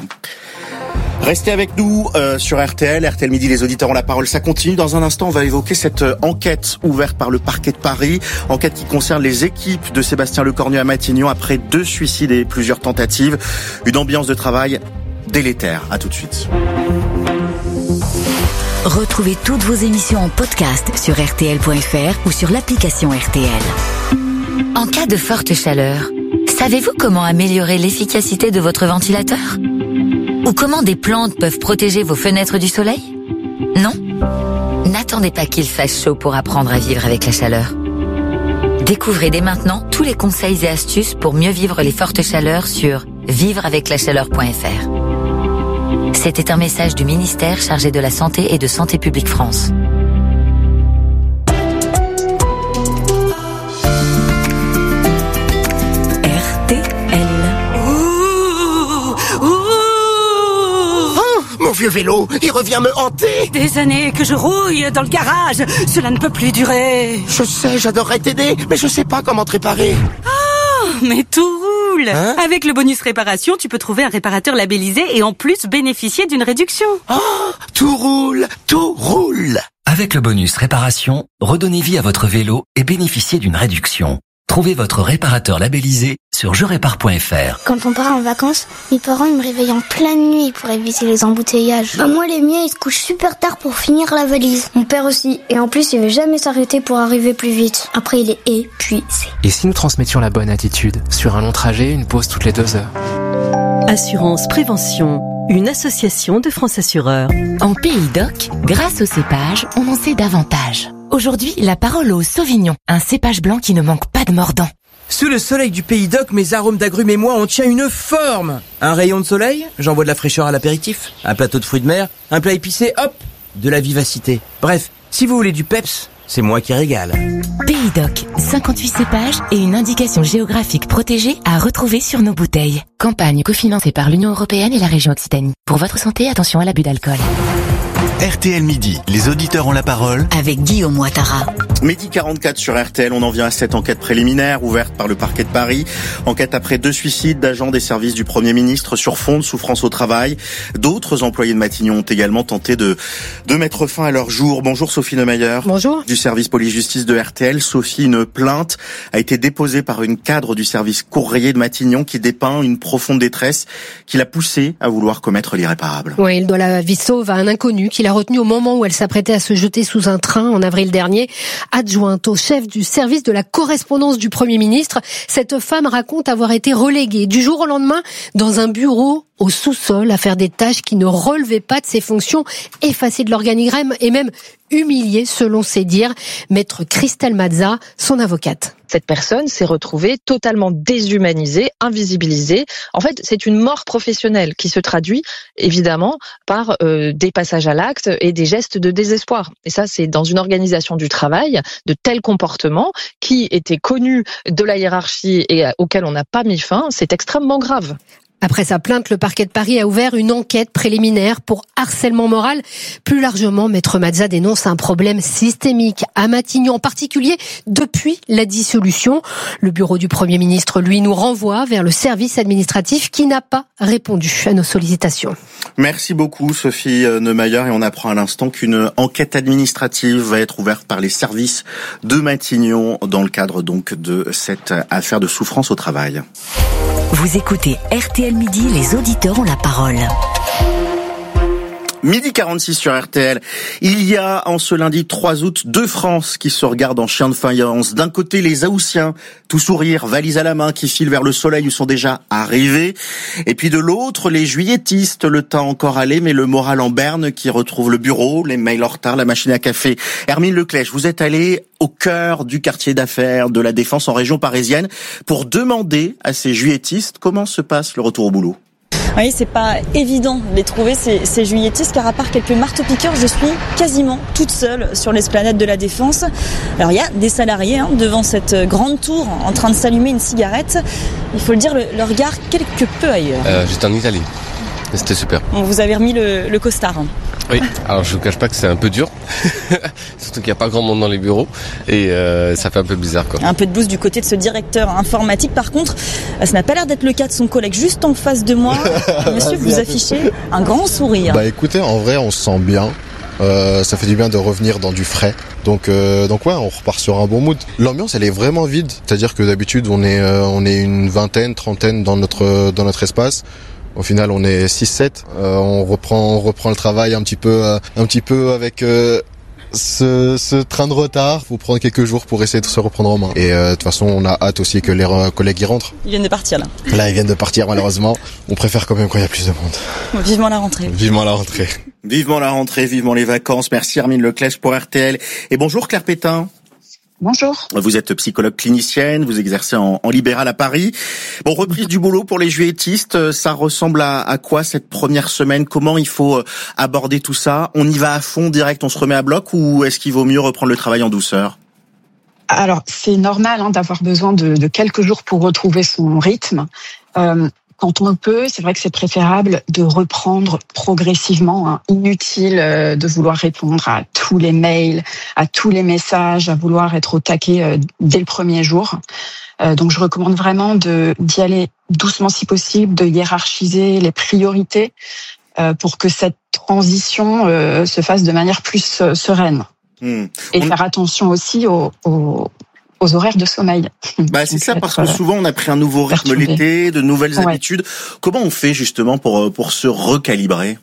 Restez avec nous euh, sur R T L, R T L Midi, les auditeurs ont la parole. Ça continue. Dans un instant, on va évoquer cette euh, enquête ouverte par le parquet de Paris. Enquête qui concerne les équipes de Sébastien Lecornu à Matignon après deux suicides et plusieurs tentatives. Une ambiance de travail délétère. À tout de suite. Retrouvez toutes vos émissions en podcast sur R T L point F R ou sur l'application R T L. En cas de forte chaleur, savez-vous comment améliorer l'efficacité de votre ventilateur ? Ou comment des plantes peuvent protéger vos fenêtres du soleil ? Non ? N'attendez pas qu'il fasse chaud pour apprendre à vivre avec la chaleur. Découvrez dès maintenant tous les conseils et astuces pour mieux vivre les fortes chaleurs sur vivre avec la chaleur point F R. C'était un message du ministère chargé de la Santé et de Santé publique France. R T L. Mon vieux vélo, il revient me hanter. Des années que je rouille dans le garage, cela ne peut plus durer. Je sais, j'adorerais t'aider, mais je sais pas comment te réparer. Oh, mais tout roule. Hein? Avec le bonus réparation, tu peux trouver un réparateur labellisé et en plus bénéficier d'une réduction. Oh, tout roule, tout roule. Avec le bonus réparation, redonnez vie à votre vélo et bénéficiez d'une réduction. Trouvez votre réparateur labellisé sur je répare point F R. Quand on part en vacances, mes parents ils me réveillent en pleine nuit pour éviter les embouteillages. Bah moi les miens ils se couchent super tard pour finir la valise. Mon père aussi. Et en plus il veut jamais s'arrêter pour arriver plus vite. Après il est épuisé. Et si nous transmettions la bonne attitude ? Sur un long trajet, une pause toutes les deux heures. Assurance Prévention, une association de France Assureurs. En Pays d'Oc, grâce au cépage, on en sait davantage. Aujourd'hui, la parole au Sauvignon, un cépage blanc qui ne manque pas de mordant. Sous le soleil du Pays d'Oc, mes arômes d'agrumes et moi, on tient une forme. Un rayon de soleil, j'envoie de la fraîcheur à l'apéritif. Un plateau de fruits de mer, un plat épicé, hop, de la vivacité. Bref, si vous voulez du peps, c'est moi qui régale. Pays d'Oc, cinquante-huit cépages et une indication géographique protégée à retrouver sur nos bouteilles. Campagne cofinancée par l'Union européenne et la région Occitanie. Pour votre santé, attention à l'abus d'alcool. R T L Midi, les auditeurs ont la parole. Avec Guillaume Ouattara. Midi quarante-quatre sur R T L, on en vient à cette enquête préliminaire ouverte par le parquet de Paris. Enquête après deux suicides d'agents des services du Premier ministre sur fond de souffrance au travail. D'autres employés de Matignon ont également tenté de, de mettre fin à leur jour. Bonjour Sophie Neumayer. Bonjour. Du service police-justice de R T L. Sophie, une plainte a été déposée par une cadre du service courrier de Matignon qui dépeint une profonde détresse qui l'a poussée à vouloir commettre l'irréparable. Oui, il doit la vie sauve à un inconnu qui l'a retenue au moment où elle s'apprêtait à se jeter sous un train en avril dernier. Adjointe au chef du service de la correspondance du Premier ministre, cette femme raconte avoir été reléguée du jour au lendemain dans un bureau au sous-sol à faire des tâches qui ne relevaient pas de ses fonctions, effacées de l'organigramme et même humiliée selon ses dires. Maître Christelle Mazza, son avocate. Cette personne s'est retrouvée totalement déshumanisée, invisibilisée. En fait, c'est une mort professionnelle qui se traduit évidemment par euh, des passages à l'acte et des gestes de désespoir. Et ça, c'est dans une organisation du travail, de tels comportements qui étaient connus de la hiérarchie et auxquels on n'a pas mis fin. C'est extrêmement grave. Après sa plainte, le parquet de Paris a ouvert une enquête préliminaire pour harcèlement moral. Plus largement, Maître Mazza dénonce un problème systémique à Matignon, en particulier depuis la dissolution. Le bureau du Premier ministre, lui, nous renvoie vers le service administratif qui n'a pas répondu à nos sollicitations. Merci beaucoup Sophie Neumayer, et on apprend à l'instant qu'une enquête administrative va être ouverte par les services de Matignon dans le cadre donc de cette affaire de souffrance au travail. Vous écoutez R T L Midi, les auditeurs ont la parole. Midi quarante-six sur R T L. Il y a en ce lundi trois août deux France qui se regardent en chien de faïence. D'un côté, les Haussiens, tout sourire, valise à la main, qui filent vers le soleil où sont déjà arrivés. Et puis de l'autre, les juilletistes, le temps encore allé, mais le moral en berne, qui retrouvent le bureau, les mails en retard, la machine à café. Hermine Leclèche, vous êtes allée au cœur du quartier d'affaires de la Défense en région parisienne pour demander à ces juilletistes comment se passe le retour au boulot. Oui, c'est pas évident de les trouver, ces, ces juilletistes, car à part quelques marteaux-piqueurs, je suis quasiment toute seule sur l'esplanade de la Défense. Alors il y a des salariés hein, devant cette grande tour en train de s'allumer une cigarette. Il faut le dire, le, le regard quelque peu ailleurs. Euh, j'étais en Italie. C'était super. Bon, vous avez remis le, le costard. Oui, alors je vous cache pas que c'est un peu dur, surtout qu'il n'y a pas grand monde dans les bureaux et euh, ça fait un peu bizarre quoi. Un peu de blues du côté de ce directeur informatique. Par contre, ça n'a pas l'air d'être le cas de son collègue juste en face de moi. Monsieur, vous affichez un grand sourire. Bah écoutez, en vrai on se sent bien. Euh, ça fait du bien de revenir dans du frais. Donc, euh, donc ouais, on repart sur un bon mood. L'ambiance, elle est vraiment vide. C'est-à-dire que d'habitude, on est, euh, on est une vingtaine, trentaine dans notre, dans notre espace. Au final, on est six sept. Euh, on reprend, on reprend le travail un petit peu, euh, un petit peu avec euh, ce, ce train de retard. Faut prendre quelques jours pour essayer de se reprendre en main. Et euh, de toute façon, on a hâte aussi que les euh, collègues y rentrent. Ils viennent de partir là. Là, ils viennent de partir malheureusement. On préfère quand même quand il y a plus de monde. Vivement la rentrée. Vivement la rentrée. Vivement la rentrée, vivement les vacances. Merci Hermine Leclèche pour R T L. Et bonjour Claire Pétain. Bonjour. Vous êtes psychologue clinicienne, vous exercez en, en libéral à Paris. Bon, reprise du boulot pour les juilletistes, ça ressemble à, à quoi cette première semaine? Comment il faut aborder tout ça? On y va à fond direct, on se remet à bloc, ou est-ce qu'il vaut mieux reprendre le travail en douceur? Alors, c'est normal hein, d'avoir besoin de, de quelques jours pour retrouver son rythme. Euh, Quand on peut, c'est vrai que c'est préférable de reprendre progressivement. Hein. Inutile euh, de vouloir répondre à tous les mails, à tous les messages, à vouloir être au taquet euh, dès le premier jour. Euh, donc je recommande vraiment de d'y aller doucement si possible, de hiérarchiser les priorités euh, pour que cette transition euh, se fasse de manière plus euh, sereine. Mmh. Et on... faire attention aussi aux, aux aux horaires de sommeil. Bah c'est ça, parce que souvent on a pris un nouveau rythme perturbé. L'été, de nouvelles ouais. habitudes. Comment on fait justement pour pour se recalibrer?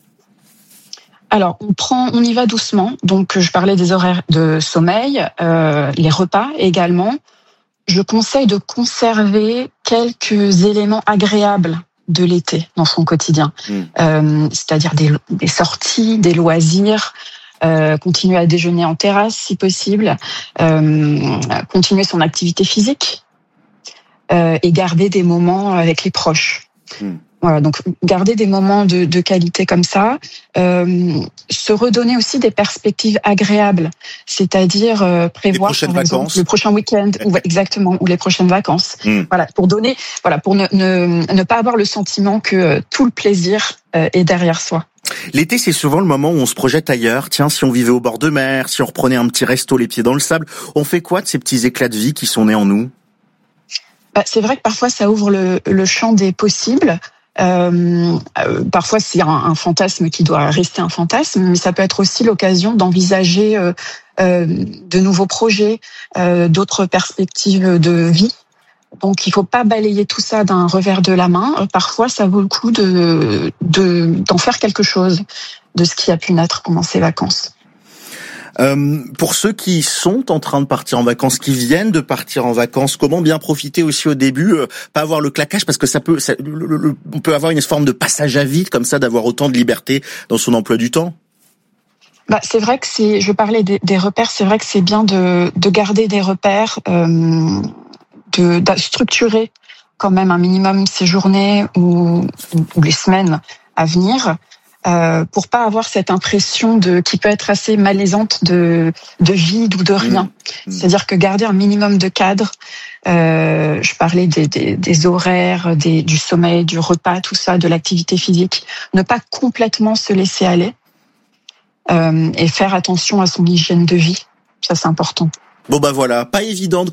Alors on prend, on y va doucement. Donc je parlais des horaires de sommeil, euh, les repas également. Je conseille de conserver quelques éléments agréables de l'été dans son quotidien, mmh. euh, c'est-à-dire des, des sorties, des loisirs. Euh, continuer à déjeuner en terrasse si possible, euh, continuer son activité physique euh, et garder des moments avec les proches. Mmh. Voilà, donc garder des moments de, de qualité comme ça, euh, se redonner aussi des perspectives agréables, c'est-à-dire euh, prévoir par exemple, le prochain week-end, ou exactement, ou les prochaines vacances. Mmh. Voilà, pour donner, voilà, pour ne, ne, ne pas avoir le sentiment que euh, tout le plaisir euh, est derrière soi. L'été, c'est souvent le moment où on se projette ailleurs. Tiens, si on vivait au bord de mer, si on reprenait un petit resto les pieds dans le sable, on fait quoi de ces petits éclats de vie qui sont nés en nous ? Bah, c'est vrai que parfois ça ouvre le, le champ des possibles. Euh, euh, parfois c'est un, un fantasme qui doit rester un fantasme, mais ça peut être aussi l'occasion d'envisager euh, euh, de nouveaux projets, euh, d'autres perspectives de vie. Donc il faut pas balayer tout ça d'un revers de la main. Euh, parfois ça vaut le coup de, de d'en faire quelque chose de ce qui a pu naître pendant ces vacances. Euh, pour ceux qui sont en train de partir en vacances, qui viennent de partir en vacances, comment bien profiter aussi au début, euh, pas avoir le claquage, parce que ça peut, ça, le, le, le, on peut avoir une forme de passage à vide comme ça, d'avoir autant de liberté dans son emploi du temps. Bah, c'est vrai que c'est, je parlais des, des repères, c'est vrai que c'est bien de, de garder des repères, euh, de, de structurer quand même un minimum ces journées ou, ou les semaines à venir. Euh, pour pas avoir cette impression de qui peut être assez malaisante de de vide ou de rien. Mmh. C'est-à-dire que garder un minimum de cadre. Euh, je parlais des, des, des horaires, des, du sommeil, du repas, tout ça, de l'activité physique. Ne pas complètement se laisser aller euh, et faire attention à son hygiène de vie. Ça, c'est important. Bon bah voilà, pas évident de